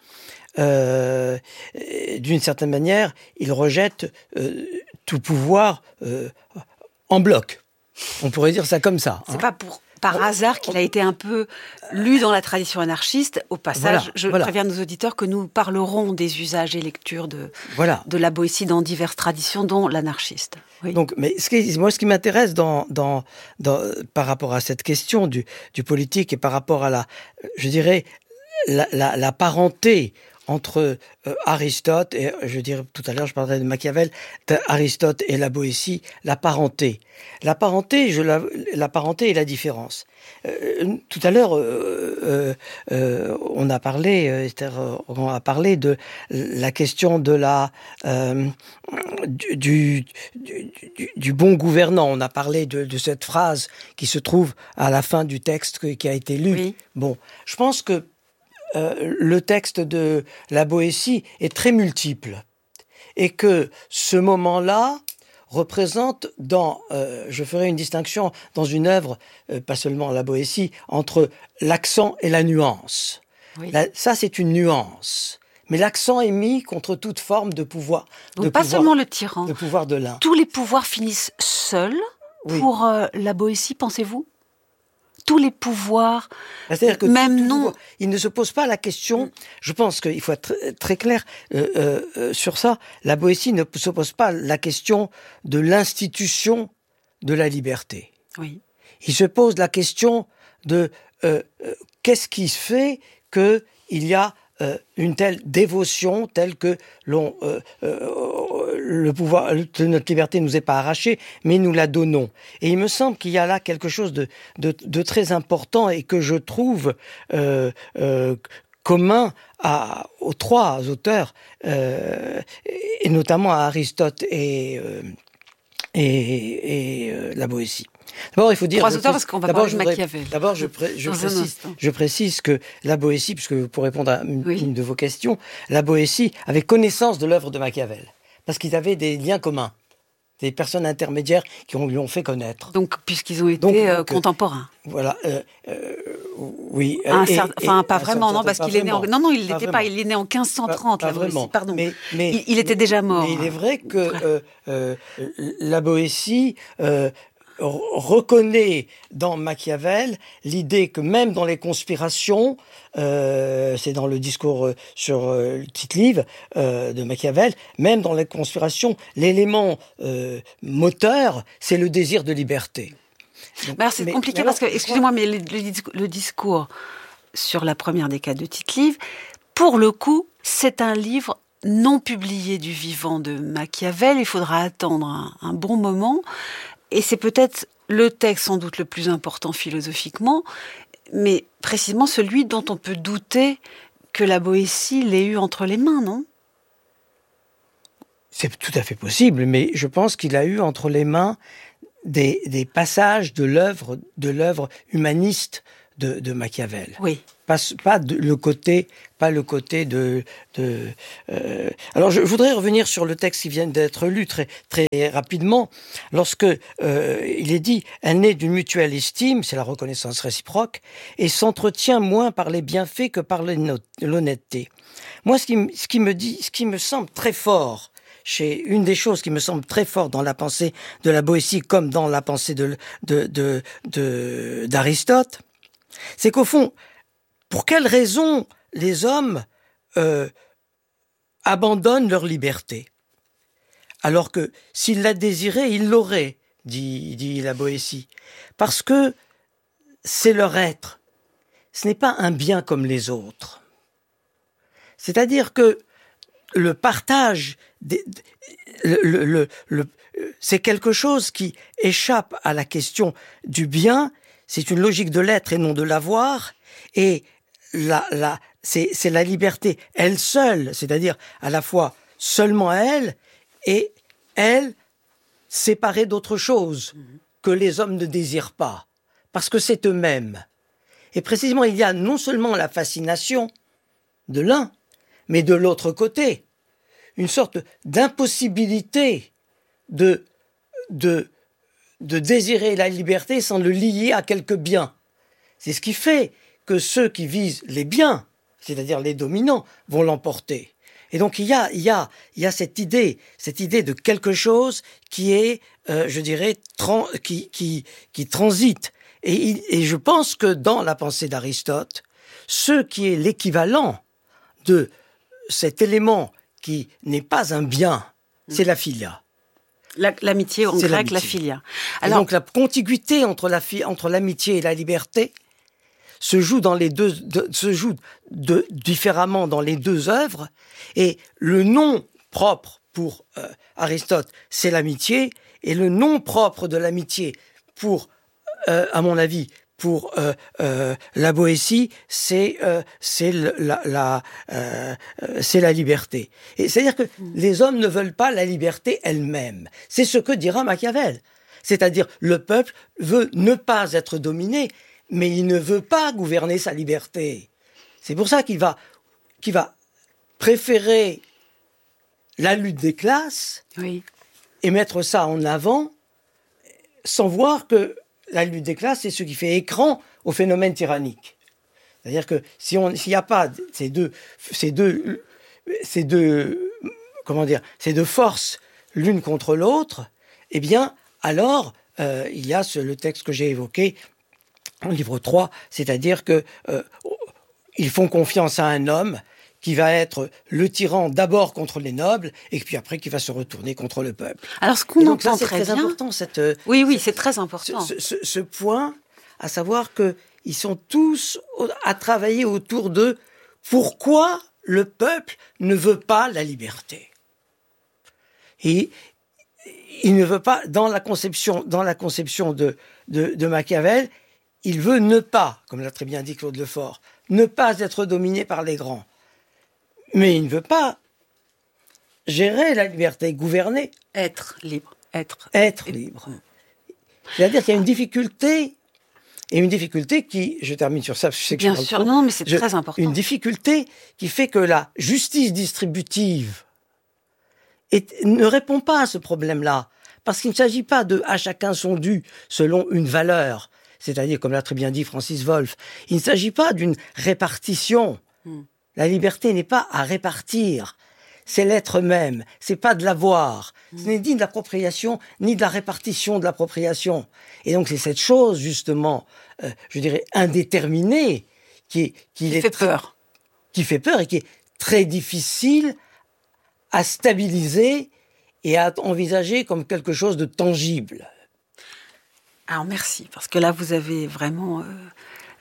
Euh, d'une certaine manière, il rejette euh, tout pouvoir euh, en bloc. On pourrait dire ça comme ça. C'est hein. pas pour, par hasard qu'il a été un peu lu dans la tradition anarchiste. Au passage, voilà, je voilà. préviens nos auditeurs que nous parlerons des usages et lectures de, voilà. de la Boétie dans diverses traditions, dont l'anarchiste. Oui. Donc, mais ce qui, moi, ce qui m'intéresse dans, dans, dans, par rapport à cette question du, du politique et par rapport à la, je dirais, la, la, la parenté entre euh, Aristote et, je dirais tout à l'heure, je parlerai de Machiavel, Aristote et la Boétie, la parenté. La parenté, je la, la parenté et la différence. Euh, tout à l'heure, euh, euh, euh, on a parlé, Esther, on a parlé de la question de la euh, du, du, du, du bon gouvernant. On a parlé de, de cette phrase qui se trouve à la fin du texte qui a été lu. Oui. Bon, je pense que Euh, le texte de la Boétie est très multiple et que ce moment-là représente dans, euh, je ferai une distinction dans une œuvre, euh, pas seulement la Boétie, entre l'accent et la nuance. Oui. La, ça, c'est une nuance. Mais l'accent est mis contre toute forme de pouvoir. Donc de pas pouvoir, seulement le tyran. De pouvoir de l'un. Tous les pouvoirs finissent seuls oui. pour euh, la Boétie, pensez-vous ? Tous les pouvoirs, c'est-à-dire que même tout, tout non. Pouvoir, il ne se pose pas la question, mm. je pense qu'il faut être très, très clair euh, euh, sur ça, la Boétie ne se pose pas la question de l'institution de la liberté. Oui. Il se pose la question de euh, euh, qu'est-ce qui fait qu'il y a euh, une telle dévotion, telle que l'on, euh, euh, le pouvoir de notre liberté nous est pas arraché, mais nous la donnons. Et il me semble qu'il y a là quelque chose de, de, de très important et que je trouve euh, euh, commun à, aux trois auteurs, euh, et notamment à Aristote et, euh, et, et euh, la Boétie. D'abord, il faut dire. Trois auteurs, parce qu'on va parler de Machiavel. D'abord, je, pré, je, précise, je précise que la Boétie, puisque pour répondre à une, oui. une de vos questions, la Boétie avait connaissance de l'œuvre de Machiavel, parce qu'ils avaient des liens communs, des personnes intermédiaires qui ont, lui ont fait connaître. Donc, puisqu'ils ont été donc, euh, donc, contemporains. Voilà. Euh, euh, oui. Un et, certain, enfin, et, pas vraiment, non, parce qu'il est né en. Non, non, il n'était pas. pas il est né en quinze cent trente. Pas, pas la Boétie, vraiment. Pardon. Mais, mais il, il était déjà mort. Mais il est vrai que euh, euh, la Boétie. Euh, reconnaît dans Machiavel l'idée que même dans les conspirations, euh, c'est dans le discours sur euh, le Tite-Live euh, de Machiavel, même dans les conspirations, l'élément euh, moteur, c'est le désir de liberté. Donc, mais alors c'est mais, compliqué mais alors, parce que, excusez-moi, mais le, le, le discours sur la première décade de Tite-Live, pour le coup, c'est un livre non publié du vivant de Machiavel. Il faudra attendre un, un bon moment. Et c'est peut-être le texte sans doute le plus important philosophiquement, mais précisément celui dont on peut douter que la Boétie l'ait eu entre les mains, non ? C'est tout à fait possible, mais je pense qu'il a eu entre les mains des, des passages de l'œuvre de l'œuvre humaniste de, de Machiavel. Oui. Pas, pas de, le côté, pas le côté de. de euh... Alors, je voudrais revenir sur le texte qui vient d'être lu très très rapidement. Lorsque euh, il est dit, elle naît d'une mutuelle estime, c'est la reconnaissance réciproque, et s'entretient moins par les bienfaits que par l'honnêteté. Moi, ce qui, ce qui me dit, ce qui me semble très fort. Chez une des choses qui me semble très forte dans la pensée de la Boétie, comme dans la pensée de, de, de, de, d'Aristote, c'est qu'au fond, pour quelles raisons les hommes euh, abandonnent leur liberté ? Alors que s'ils la désiraient, ils l'auraient, dit, dit la Boétie. Parce que c'est leur être. Ce n'est pas un bien comme les autres. C'est-à-dire que le partage, des, le, le, le, le, c'est quelque chose qui échappe à la question du bien. C'est une logique de l'être et non de l'avoir. Et la, la, c'est, c'est la liberté, elle seule, c'est-à-dire à la fois seulement elle et elle séparée d'autre chose que les hommes ne désirent pas, parce que c'est eux-mêmes. Et précisément, il y a non seulement la fascination de l'un, mais de l'autre côté, une sorte d'impossibilité de, de, de désirer la liberté sans le lier à quelque bien. C'est ce qui fait que ceux qui visent les biens, c'est-à-dire les dominants, vont l'emporter. Et donc il y a, il y a, il y a cette idée, cette idée de quelque chose qui est, euh, je dirais, tran, qui, qui, qui transite. Et, et je pense que dans la pensée d'Aristote, ce qui est l'équivalent de cet élément qui n'est pas un bien, c'est la philia. La, l'amitié, en c'est grec, l'amitié. la philia. Alors, et donc la contiguïté entre, la, entre l'amitié et la liberté se joue dans les deux, de, se joue de, différemment dans les deux œuvres, et le nom propre pour euh, Aristote, c'est l'amitié, et le nom propre de l'amitié pour, euh, à mon avis, pour euh, euh, la Boétie, c'est euh, c'est le, la, la euh, c'est la liberté. Et c'est-à-dire que mmh. les hommes ne veulent pas la liberté elle-même. C'est ce que dira Machiavel. C'est-à-dire le peuple veut ne pas être dominé, mais il ne veut pas gouverner sa liberté. C'est pour ça qu'il va qu'il va préférer la lutte des classes oui. et mettre ça en avant, sans voir que la lutte des classes, c'est ce qui fait écran au phénomène tyrannique. C'est-à-dire que si on, s'il n'y a pas ces deux, ces deux, ces deux, comment dire, ces deux forces l'une contre l'autre, eh bien, alors euh, il y a ce, le texte que j'ai évoqué en livre trois, c'est-à-dire que euh, ils font confiance à un homme qui va être le tyran d'abord contre les nobles et puis après qui va se retourner contre le peuple. Alors ce qu'on donc, entend ça, c'est très, très bien, important, cette, oui, oui, cette, c'est très important. Ce, ce, ce point, à savoir que ils sont tous à travailler autour de pourquoi le peuple ne veut pas la liberté. Et il ne veut pas, dans la conception, dans la conception de, de, de Machiavel, il veut ne pas, comme l'a très bien dit Claude Lefort, ne pas être dominé par les grands. Mais il ne veut pas gérer la liberté, gouverner. Être libre. Être, être libre. C'est-à-dire qu'il y a une difficulté, et une difficulté qui, je termine sur ça, je sais que bien je sûr, trop, non, mais c'est je, très important. Une difficulté qui fait que la justice distributive est, ne répond pas à ce problème-là, parce qu'il ne s'agit pas de à chacun son dû selon une valeur, c'est-à-dire, comme l'a très bien dit Francis Wolff, il ne s'agit pas d'une répartition. Hmm. La liberté n'est pas à répartir, c'est l'être même, c'est pas de l'avoir. Mmh. Ce n'est ni de l'appropriation, ni de la répartition de l'appropriation. Et donc c'est cette chose, justement, euh, je dirais, indéterminée, qui, est, qui, qui est fait très, peur. Qui fait peur et qui est très difficile à stabiliser et à envisager comme quelque chose de tangible. Alors merci, parce que là vous avez vraiment... Euh...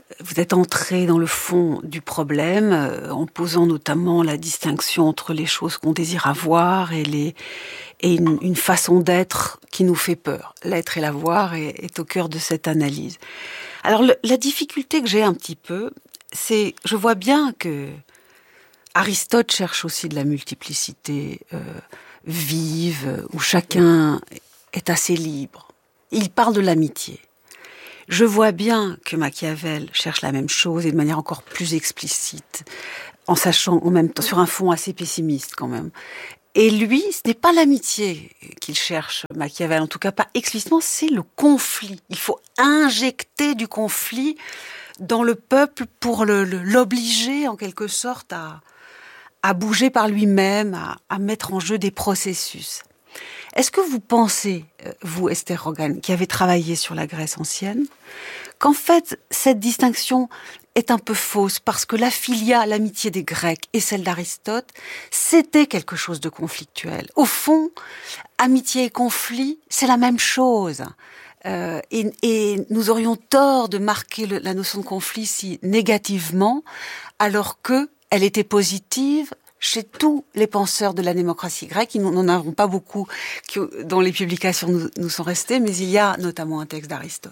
vous êtes entré dans le fond du problème, euh, en posant notamment la distinction entre les choses qu'on désire avoir et, les, et une, une façon d'être qui nous fait peur. L'être et l'avoir est, est au cœur de cette analyse. Alors, le, la difficulté que j'ai un petit peu, c'est, je vois bien que Aristote cherche aussi de la multiplicité euh, vive, où chacun est assez libre. Il parle de l'amitié. Je vois bien que Machiavel cherche la même chose et de manière encore plus explicite, en sachant en même temps, sur un fond assez pessimiste quand même. Et lui, ce n'est pas l'amitié qu'il cherche, Machiavel, en tout cas pas explicitement, c'est le conflit. Il faut injecter du conflit dans le peuple pour le, le, l'obliger en quelque sorte à, à bouger par lui-même, à, à mettre en jeu des processus. Est-ce que vous pensez, vous, Esther Rogan, qui avez travaillé sur la Grèce ancienne, qu'en fait, cette distinction est un peu fausse parce que la philia, l'amitié des Grecs et celle d'Aristote, c'était quelque chose de conflictuel. Au fond, amitié et conflit, c'est la même chose. Euh, et, et nous aurions tort de marquer le, la notion de conflit si négativement, alors que elle était positive chez tous les penseurs de la démocratie grecque. Nous n'en avons pas beaucoup qui, dont les publications nous, nous sont restées, mais il y a notamment un texte d'Aristote.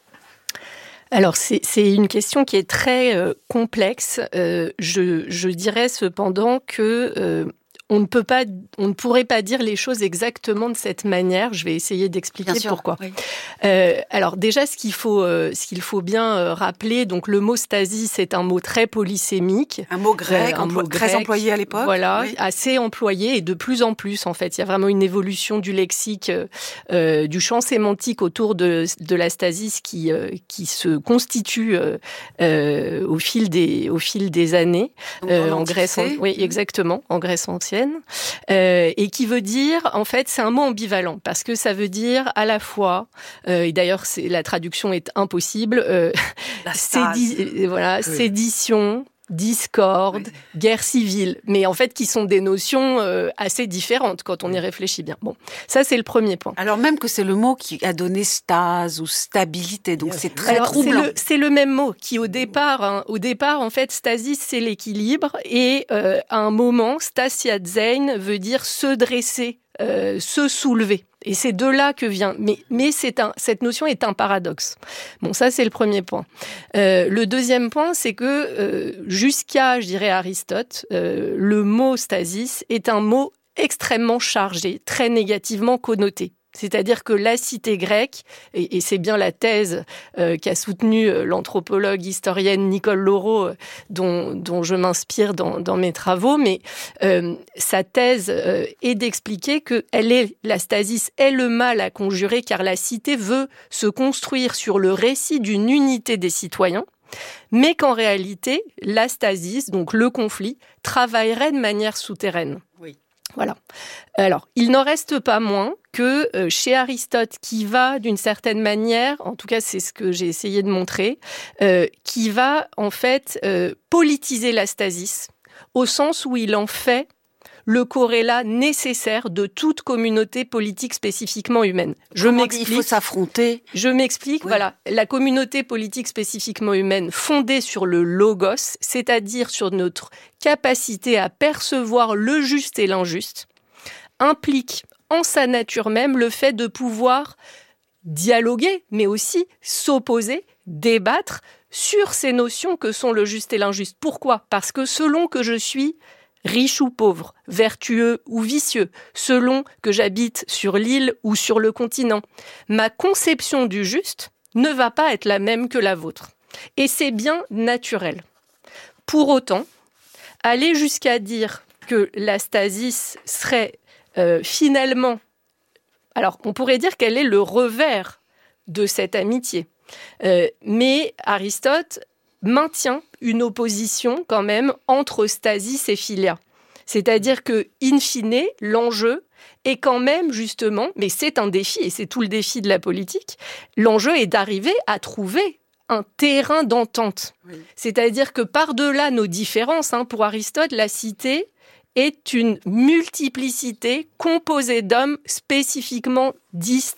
Alors, c'est, c'est une question qui est très euh, complexe. Euh, je, je dirais cependant que euh, on ne peut pas, on ne pourrait pas dire les choses exactement de cette manière. Je vais essayer d'expliquer bien sûr, pourquoi. Oui. Euh, alors déjà, ce qu'il faut, euh, ce qu'il faut bien euh, rappeler, donc le mot stasis, c'est un mot très polysémique, un mot grec, euh, un emplo- mot très grec, employé à l'époque. Voilà, oui. assez employé et de plus en plus en fait. Il y a vraiment une évolution du lexique, euh, du champ sémantique autour de, de la stasis qui, euh, qui se constitue euh, euh, au fil des, au fil des années euh, en Grèce. En, oui, exactement, en Grèce ancienne. Euh, et qui veut dire, en fait, c'est un mot ambivalent parce que ça veut dire à la fois, euh, et d'ailleurs c'est, la traduction est impossible, euh, sédi- voilà, oui. sédition, discorde, oui. guerre civile, mais en fait qui sont des notions euh, assez différentes quand on y réfléchit bien. Bon, ça c'est le premier point. Alors même que c'est le mot qui a donné stase ou stabilité, donc c'est très Alors, troublant. C'est le, c'est le même mot qui au départ, hein, au départ en fait, stasis c'est l'équilibre et euh, à un moment, stasiazein veut dire se dresser, euh, se soulever. Et c'est de là que vient. Mais, mais c'est un, cette notion est un paradoxe. Bon, ça, c'est le premier point. Euh, le deuxième point, c'est que euh, jusqu'à, je dirais, Aristote, euh, le mot stasis est un mot extrêmement chargé, très négativement connoté. C'est-à-dire que la cité grecque, et, et c'est bien la thèse euh, qu'a soutenue euh, l'anthropologue historienne Nicole Laureau, euh, dont, dont je m'inspire dans, dans mes travaux, mais euh, sa thèse euh, est d'expliquer que elle est, la stasis est le mal à conjurer, car la cité veut se construire sur le récit d'une unité des citoyens, mais qu'en réalité, la stasis, donc le conflit, travaillerait de manière souterraine. Oui. Voilà. Alors, il n'en reste pas moins que euh, chez Aristote, qui va d'une certaine manière, en tout cas c'est ce que j'ai essayé de montrer, euh, qui va en fait euh, politiser la stasis, au sens où il en fait le corrélat nécessaire de toute communauté politique spécifiquement humaine. Je Comment m'explique. Il faut s'affronter. Je m'explique. Oui. Voilà, la communauté politique spécifiquement humaine, fondée sur le logos, c'est-à-dire sur notre capacité à percevoir le juste et l'injuste, implique en sa nature même le fait de pouvoir dialoguer, mais aussi s'opposer, débattre sur ces notions que sont le juste et l'injuste. Pourquoi ? Parce que selon que je suis riche ou pauvre, vertueux ou vicieux, selon que j'habite sur l'île ou sur le continent, ma conception du juste ne va pas être la même que la vôtre. Et c'est bien naturel. Pour autant, aller jusqu'à dire que la stasis serait euh, finalement... Alors, on pourrait dire qu'elle est le revers de cette amitié. Euh, mais Aristote maintient une opposition quand même entre stasis et philia. C'est-à-dire que, in fine, l'enjeu est quand même justement, mais c'est un défi, et c'est tout le défi de la politique, l'enjeu est d'arriver à trouver un terrain d'entente. Oui. C'est-à-dire que par-delà nos différences, hein, pour Aristote, la cité est une multiplicité composée d'hommes spécifiquement distincts.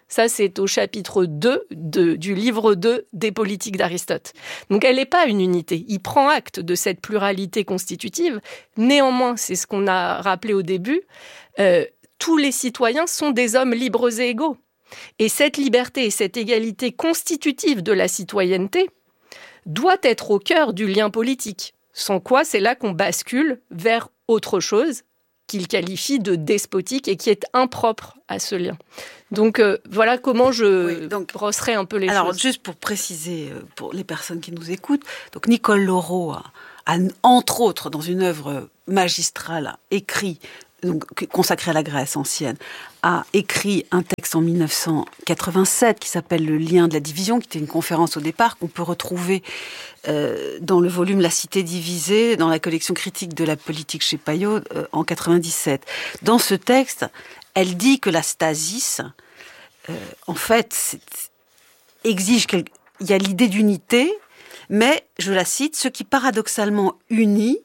Ça, c'est au chapitre deux de, du livre deux des Politiques d'Aristote. Donc, elle n'est pas une unité. Il prend acte de cette pluralité constitutive. Néanmoins, c'est ce qu'on a rappelé au début, euh, tous les citoyens sont des hommes libres et égaux. Et cette liberté et cette égalité constitutive de la citoyenneté doit être au cœur du lien politique. Sans quoi, c'est là qu'on bascule vers autre chose qu'il qualifie de despotique et qui est impropre à ce lien. Donc euh, voilà comment je oui, donc, brosserai un peu les alors, choses. Alors juste pour préciser, pour les personnes qui nous écoutent, donc Nicole Laureau a, a entre autres dans une œuvre magistrale écrit, donc consacrée à la Grèce ancienne, a écrit un texte en mille neuf cent quatre-vingt-sept qui s'appelle Le lien de la division, qui était une conférence au départ qu'on peut retrouver euh, dans le volume La Cité divisée, dans la collection critique de la politique chez Payot euh, en quatre-vingt-dix-sept. Dans ce texte, elle dit que la stasis, euh, en fait, c'est, exige qu'il y a l'idée d'unité, mais, je la cite, ce qui paradoxalement unit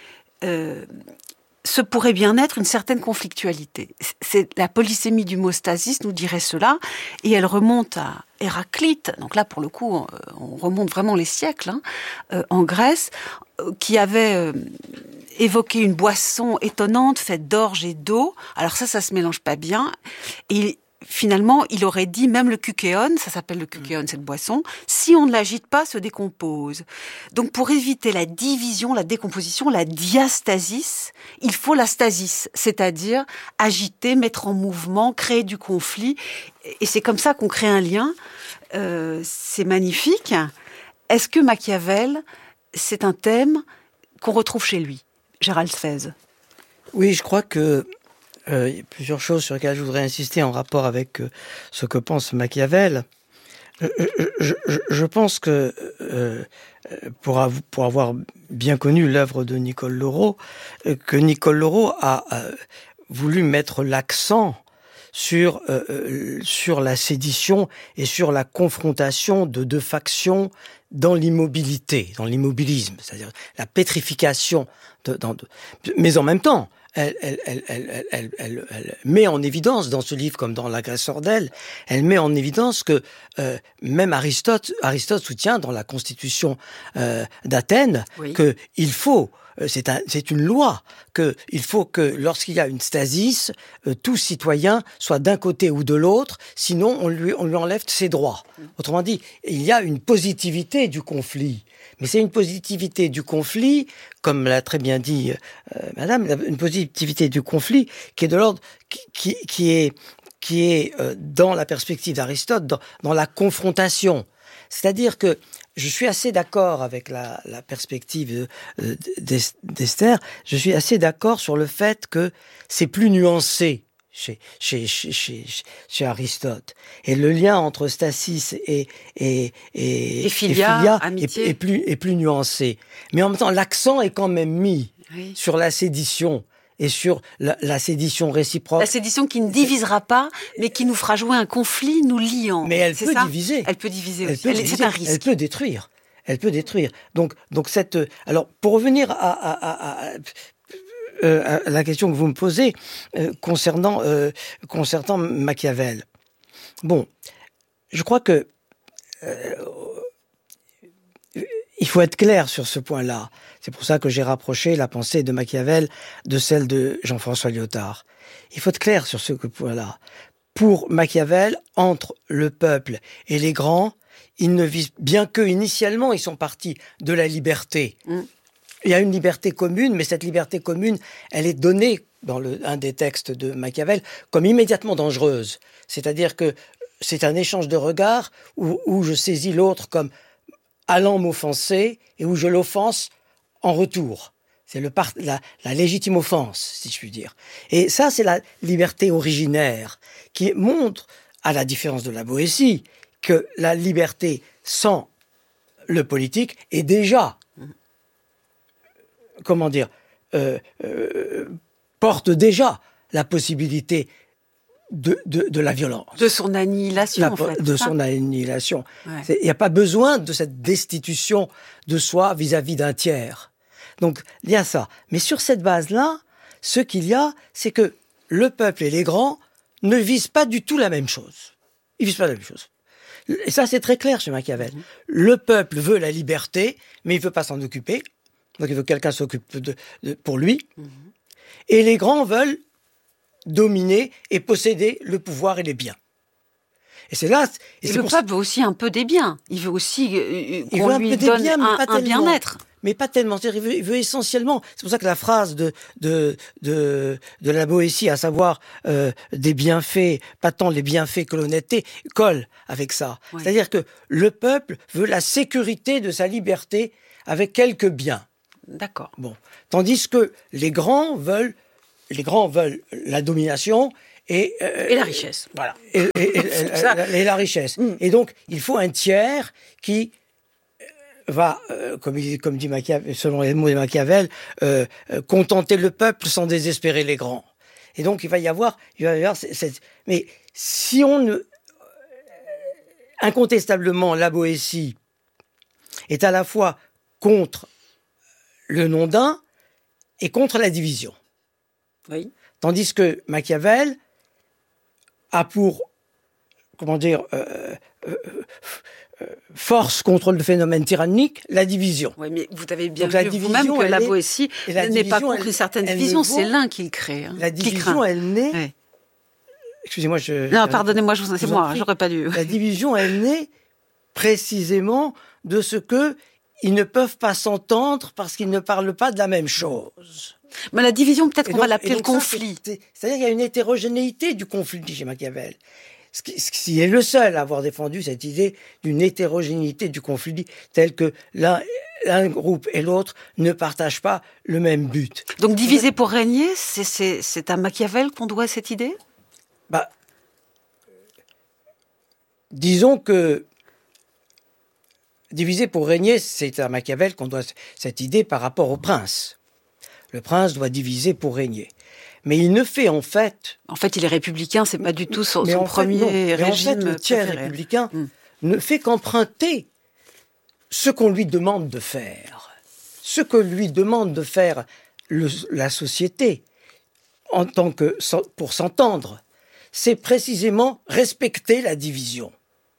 euh, ce pourrait bien être une certaine conflictualité. C'est la polysémie du mot stasis nous dirait cela, et elle remonte à Héraclite. Donc là, pour le coup, on, on remonte vraiment les siècles, hein, euh, en Grèce, euh, qui avait euh, évoqué une boisson étonnante faite d'orge et d'eau. Alors ça, ça se mélange pas bien. Et finalement, il aurait dit, même le kukéon, ça s'appelle le kukéon, cette boisson, si on ne l'agite pas, se décompose. Donc, pour éviter la division, la décomposition, la diastasis, il faut la stasis, c'est-à-dire agiter, mettre en mouvement, créer du conflit. Et c'est comme ça qu'on crée un lien. Euh, c'est magnifique. Est-ce que Machiavel, c'est un thème qu'on retrouve chez lui, Gérald Sfez? Oui, je crois que Euh, il y a plusieurs choses sur lesquelles je voudrais insister en rapport avec euh, ce que pense Machiavel. Je, je, je, je pense que euh, pour, av- pour avoir bien connu l'œuvre de Nicole Laureau, euh, que Nicole Laureau a euh, voulu mettre l'accent sur euh, sur la sédition et sur la confrontation de deux factions dans l'immobilité, dans l'immobilisme, c'est-à-dire la pétrification. De, dans de, mais en même temps, Elle, elle, elle, elle, elle, elle, elle met en évidence dans ce livre, comme dans L'Agresseur d'elle, elle met en évidence que euh, même Aristote, Aristote soutient dans la Constitution euh, d'Athènes oui. que il faut, euh, c'est, un, c'est une loi, que il faut que lorsqu'il y a une stasis, euh, tout citoyen soit d'un côté ou de l'autre, sinon on lui, on lui enlève ses droits. Mmh. Autrement dit, il y a une positivité du conflit. Mais c'est une positivité du conflit, comme l'a très bien dit euh, Madame, une positivité du conflit qui est de l'ordre, qui, qui, qui est, qui est euh, dans la perspective d'Aristote, dans, dans la confrontation. C'est-à-dire que je suis assez d'accord avec la, la perspective euh, d'Esther, je suis assez d'accord sur le fait que c'est plus nuancé chez, chez, chez, chez, chez Aristote. Et le lien entre stasis et, et, et, et philia, et philia amitié. Est, est, plus, est plus nuancé. Mais en même temps, l'accent est quand même mis oui. sur la sédition et sur la, la sédition réciproque. La sédition qui ne divisera pas, mais qui nous fera jouer un conflit nous liant. Mais elle c'est peut ça diviser. Elle peut diviser elle aussi. Peut elle, diviser. C'est un risque. Elle peut détruire. Elle peut détruire. Donc, donc cette. Alors, pour revenir à, à, à, à Euh, la question que vous me posez euh, concernant euh, concernant Machiavel. Bon, je crois que euh, il faut être clair sur ce point-là. C'est pour ça que j'ai rapproché la pensée de Machiavel de celle de Jean-François Lyotard. Il faut être clair sur ce point-là. Pour Machiavel, entre le peuple et les grands, ils ne visent, bien que initialement ils sont partis de la liberté. Mm. Il y a une liberté commune, mais cette liberté commune, elle est donnée dans le, un des textes de Machiavel comme immédiatement dangereuse. C'est-à-dire que c'est un échange de regards où, où je saisis l'autre comme allant m'offenser et où je l'offense en retour. C'est le part, la, la légitime offense, si je puis dire. Et ça, c'est la liberté originaire qui montre, à la différence de la Boétie, que la liberté sans le politique est déjà... comment dire, euh, euh, porte déjà la possibilité de, de, de la violence. De son annihilation, la, en fait. De ça. son annihilation. Il ouais. n'y a pas besoin de cette destitution de soi vis-à-vis d'un tiers. Donc, il y a ça. Mais sur cette base-là, ce qu'il y a, c'est que le peuple et les grands ne visent pas du tout la même chose. ils visent pas la même chose. Et ça, c'est très clair chez Machiavel. Mmh. Le peuple veut la liberté, mais il veut pas s'en occuper. Donc il veut que quelqu'un s'occupe de, de, pour lui. Mmh. Et les grands veulent dominer et posséder le pouvoir et les biens. Et c'est là. Et, et le peuple veut aussi un peu des biens. Il veut aussi euh, qu'on il veut lui un peu donne des biens, un, mais pas un bien-être. Mais pas tellement. C'est-à-dire, il veut, il veut essentiellement. C'est pour ça que la phrase de de de, de la Boétie, à savoir euh, des bienfaits, pas tant les bienfaits que l'honnêteté, colle avec ça. Ouais. C'est-à-dire que le peuple veut la sécurité de sa liberté avec quelques biens. D'accord. Bon. Tandis que les grands veulent, les grands veulent la domination. Et, euh, et la richesse, voilà. Et, et, et, et, et la richesse. Mm. Et donc, il faut un tiers qui va, euh, comme, il, comme dit Machiavel, selon les mots de Machiavel, euh, euh, contenter le peuple sans désespérer les grands. Et donc, il va y avoir, il va y avoir cette, cette, mais si on ne, incontestablement, la Boétie est à la fois contre le nom d'un et contre la division. Oui. Tandis que Machiavel a pour, comment dire, euh, euh, euh, force contre le phénomène tyrannique, la division. Oui, mais vous avez bien Donc, vu vous-même que la Boétie n'est pas contre une certaine division, c'est l'un qui le crée. Hein, la division, elle naît... Ouais. Excusez-moi, je... Non, pardonnez-moi, je vous... c'est moi, j'aurais pas dû... La division, elle naît précisément de ce que ils ne peuvent pas s'entendre parce qu'ils ne parlent pas de la même chose. Mais la division, peut-être qu'on va l'appeler le conflit. Ça, c'est, c'est-à-dire qu'il y a une hétérogénéité du conflit chez Machiavel. Ce qui, ce qui est le seul à avoir défendu cette idée d'une hétérogénéité du conflit, telle que l'un, l'un groupe et l'autre ne partagent pas le même but. Donc diviser pour régner, c'est, c'est, c'est à Machiavel qu'on doit cette idée ? Bah, disons que diviser pour régner, c'est à Machiavel qu'on doit cette idée par rapport au prince. Le prince doit diviser pour régner. Mais il ne fait en fait... En fait, il est républicain, c'est pas du tout son, son premier fait, non. régime. Mais en fait, le tiers préféré. républicain mm. ne fait qu'emprunter ce qu'on lui demande de faire. Ce que lui demande de faire le, la société, en tant que, pour s'entendre, c'est précisément respecter la division.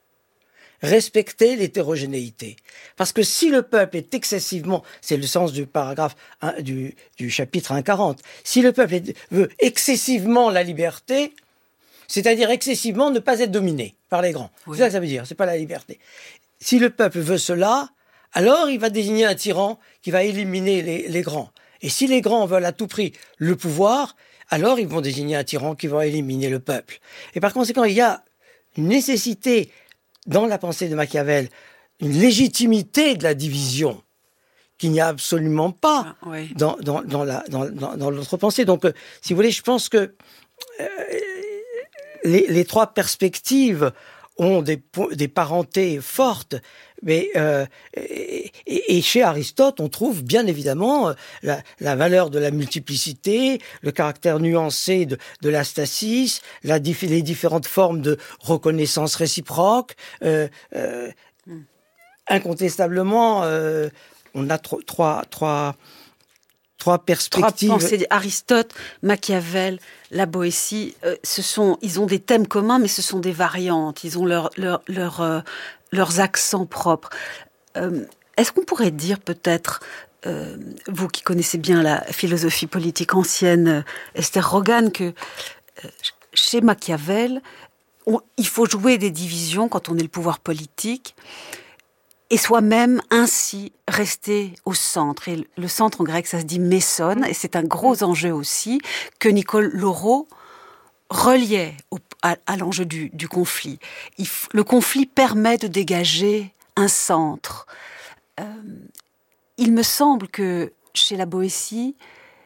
Respecter l'hétérogénéité. Parce que si le peuple est excessivement, c'est le sens du paragraphe un, du, du chapitre un quarante, si le peuple est, veut excessivement la liberté, c'est-à-dire excessivement ne pas être dominé par les grands. Oui. C'est ça que ça veut dire, c'est pas la liberté. Si le peuple veut cela, alors il va désigner un tyran qui va éliminer les, les grands. Et si les grands veulent à tout prix le pouvoir, alors ils vont désigner un tyran qui va éliminer le peuple. Et par conséquent, il y a une nécessité dans la pensée de Machiavel, une légitimité de la division qu'il n'y a absolument pas ah, oui. dans, dans, dans, la, dans, dans, dans l'autre pensée. Donc, euh, si vous voulez, je pense que euh, les, les trois perspectives ont des, des parentés fortes, mais euh, et, et chez Aristote, on trouve bien évidemment la, la valeur de la multiplicité, le caractère nuancé de, de la stasis, la, les différentes formes de reconnaissance réciproque. Euh, euh, mm. Incontestablement, euh, on a tro- trois, trois, trois perspectives. Trois pensées, Aristote, Machiavel, la Boétie, euh, ce sont, ils ont des thèmes communs, mais ce sont des variantes. Ils ont leur, leur, leur, euh, leurs accents propres. Euh, est-ce qu'on pourrait dire peut-être, euh, vous qui connaissez bien la philosophie politique ancienne, euh, Esther Rogan, que euh, chez Machiavel, on, il faut jouer des divisions quand on est le pouvoir politique, et soi-même ainsi rester au centre. Et le centre en grec, ça se dit mésone, et c'est un gros enjeu aussi que Nicole Laureau reliait au, à, à l'enjeu du, du conflit. Il, le conflit permet de dégager un centre. Euh, il me semble que chez la Boétie,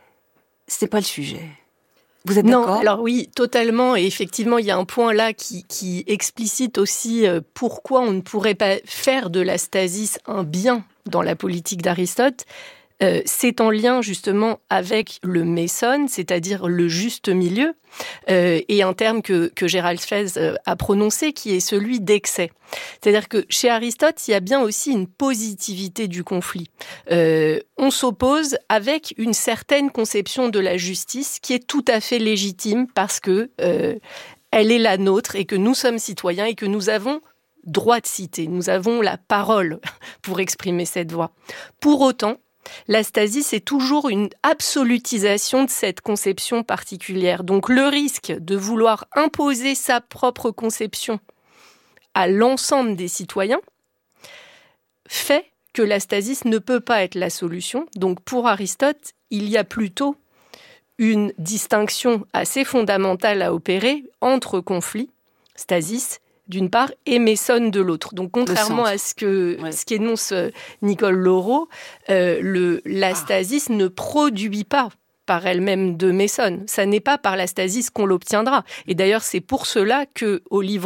ce n'est pas le sujet. Vous êtes non, d'accord ? Alors oui, totalement. Et effectivement, il y a un point là qui, qui explicite aussi pourquoi on ne pourrait pas faire de la stasis un bien dans la politique d'Aristote. Euh, c'est en lien justement avec le mésone, c'est-à-dire le juste milieu, euh, et un terme que, que Gérald Fez euh, a prononcé, qui est celui d'excès. C'est-à-dire que chez Aristote, il y a bien aussi une positivité du conflit. Euh, on s'oppose avec une certaine conception de la justice qui est tout à fait légitime parce que euh, elle est la nôtre et que nous sommes citoyens et que nous avons droit de citer, nous avons la parole pour exprimer cette voix. Pour autant, la stasis est toujours une absolutisation de cette conception particulière. Donc le risque de vouloir imposer sa propre conception à l'ensemble des citoyens fait que la stasis ne peut pas être la solution. Donc pour Aristote, il y a plutôt une distinction assez fondamentale à opérer entre conflit, stasis, d'une part, et Mésone de l'autre. Donc, contrairement à ce que ouais. ce qu'énonce Nicole Laureau, euh, le, la stasis ah. ne produit pas par elle-même de Mésone. Ça n'est pas par la stasis qu'on l'obtiendra. Et d'ailleurs, c'est pour cela que, au livre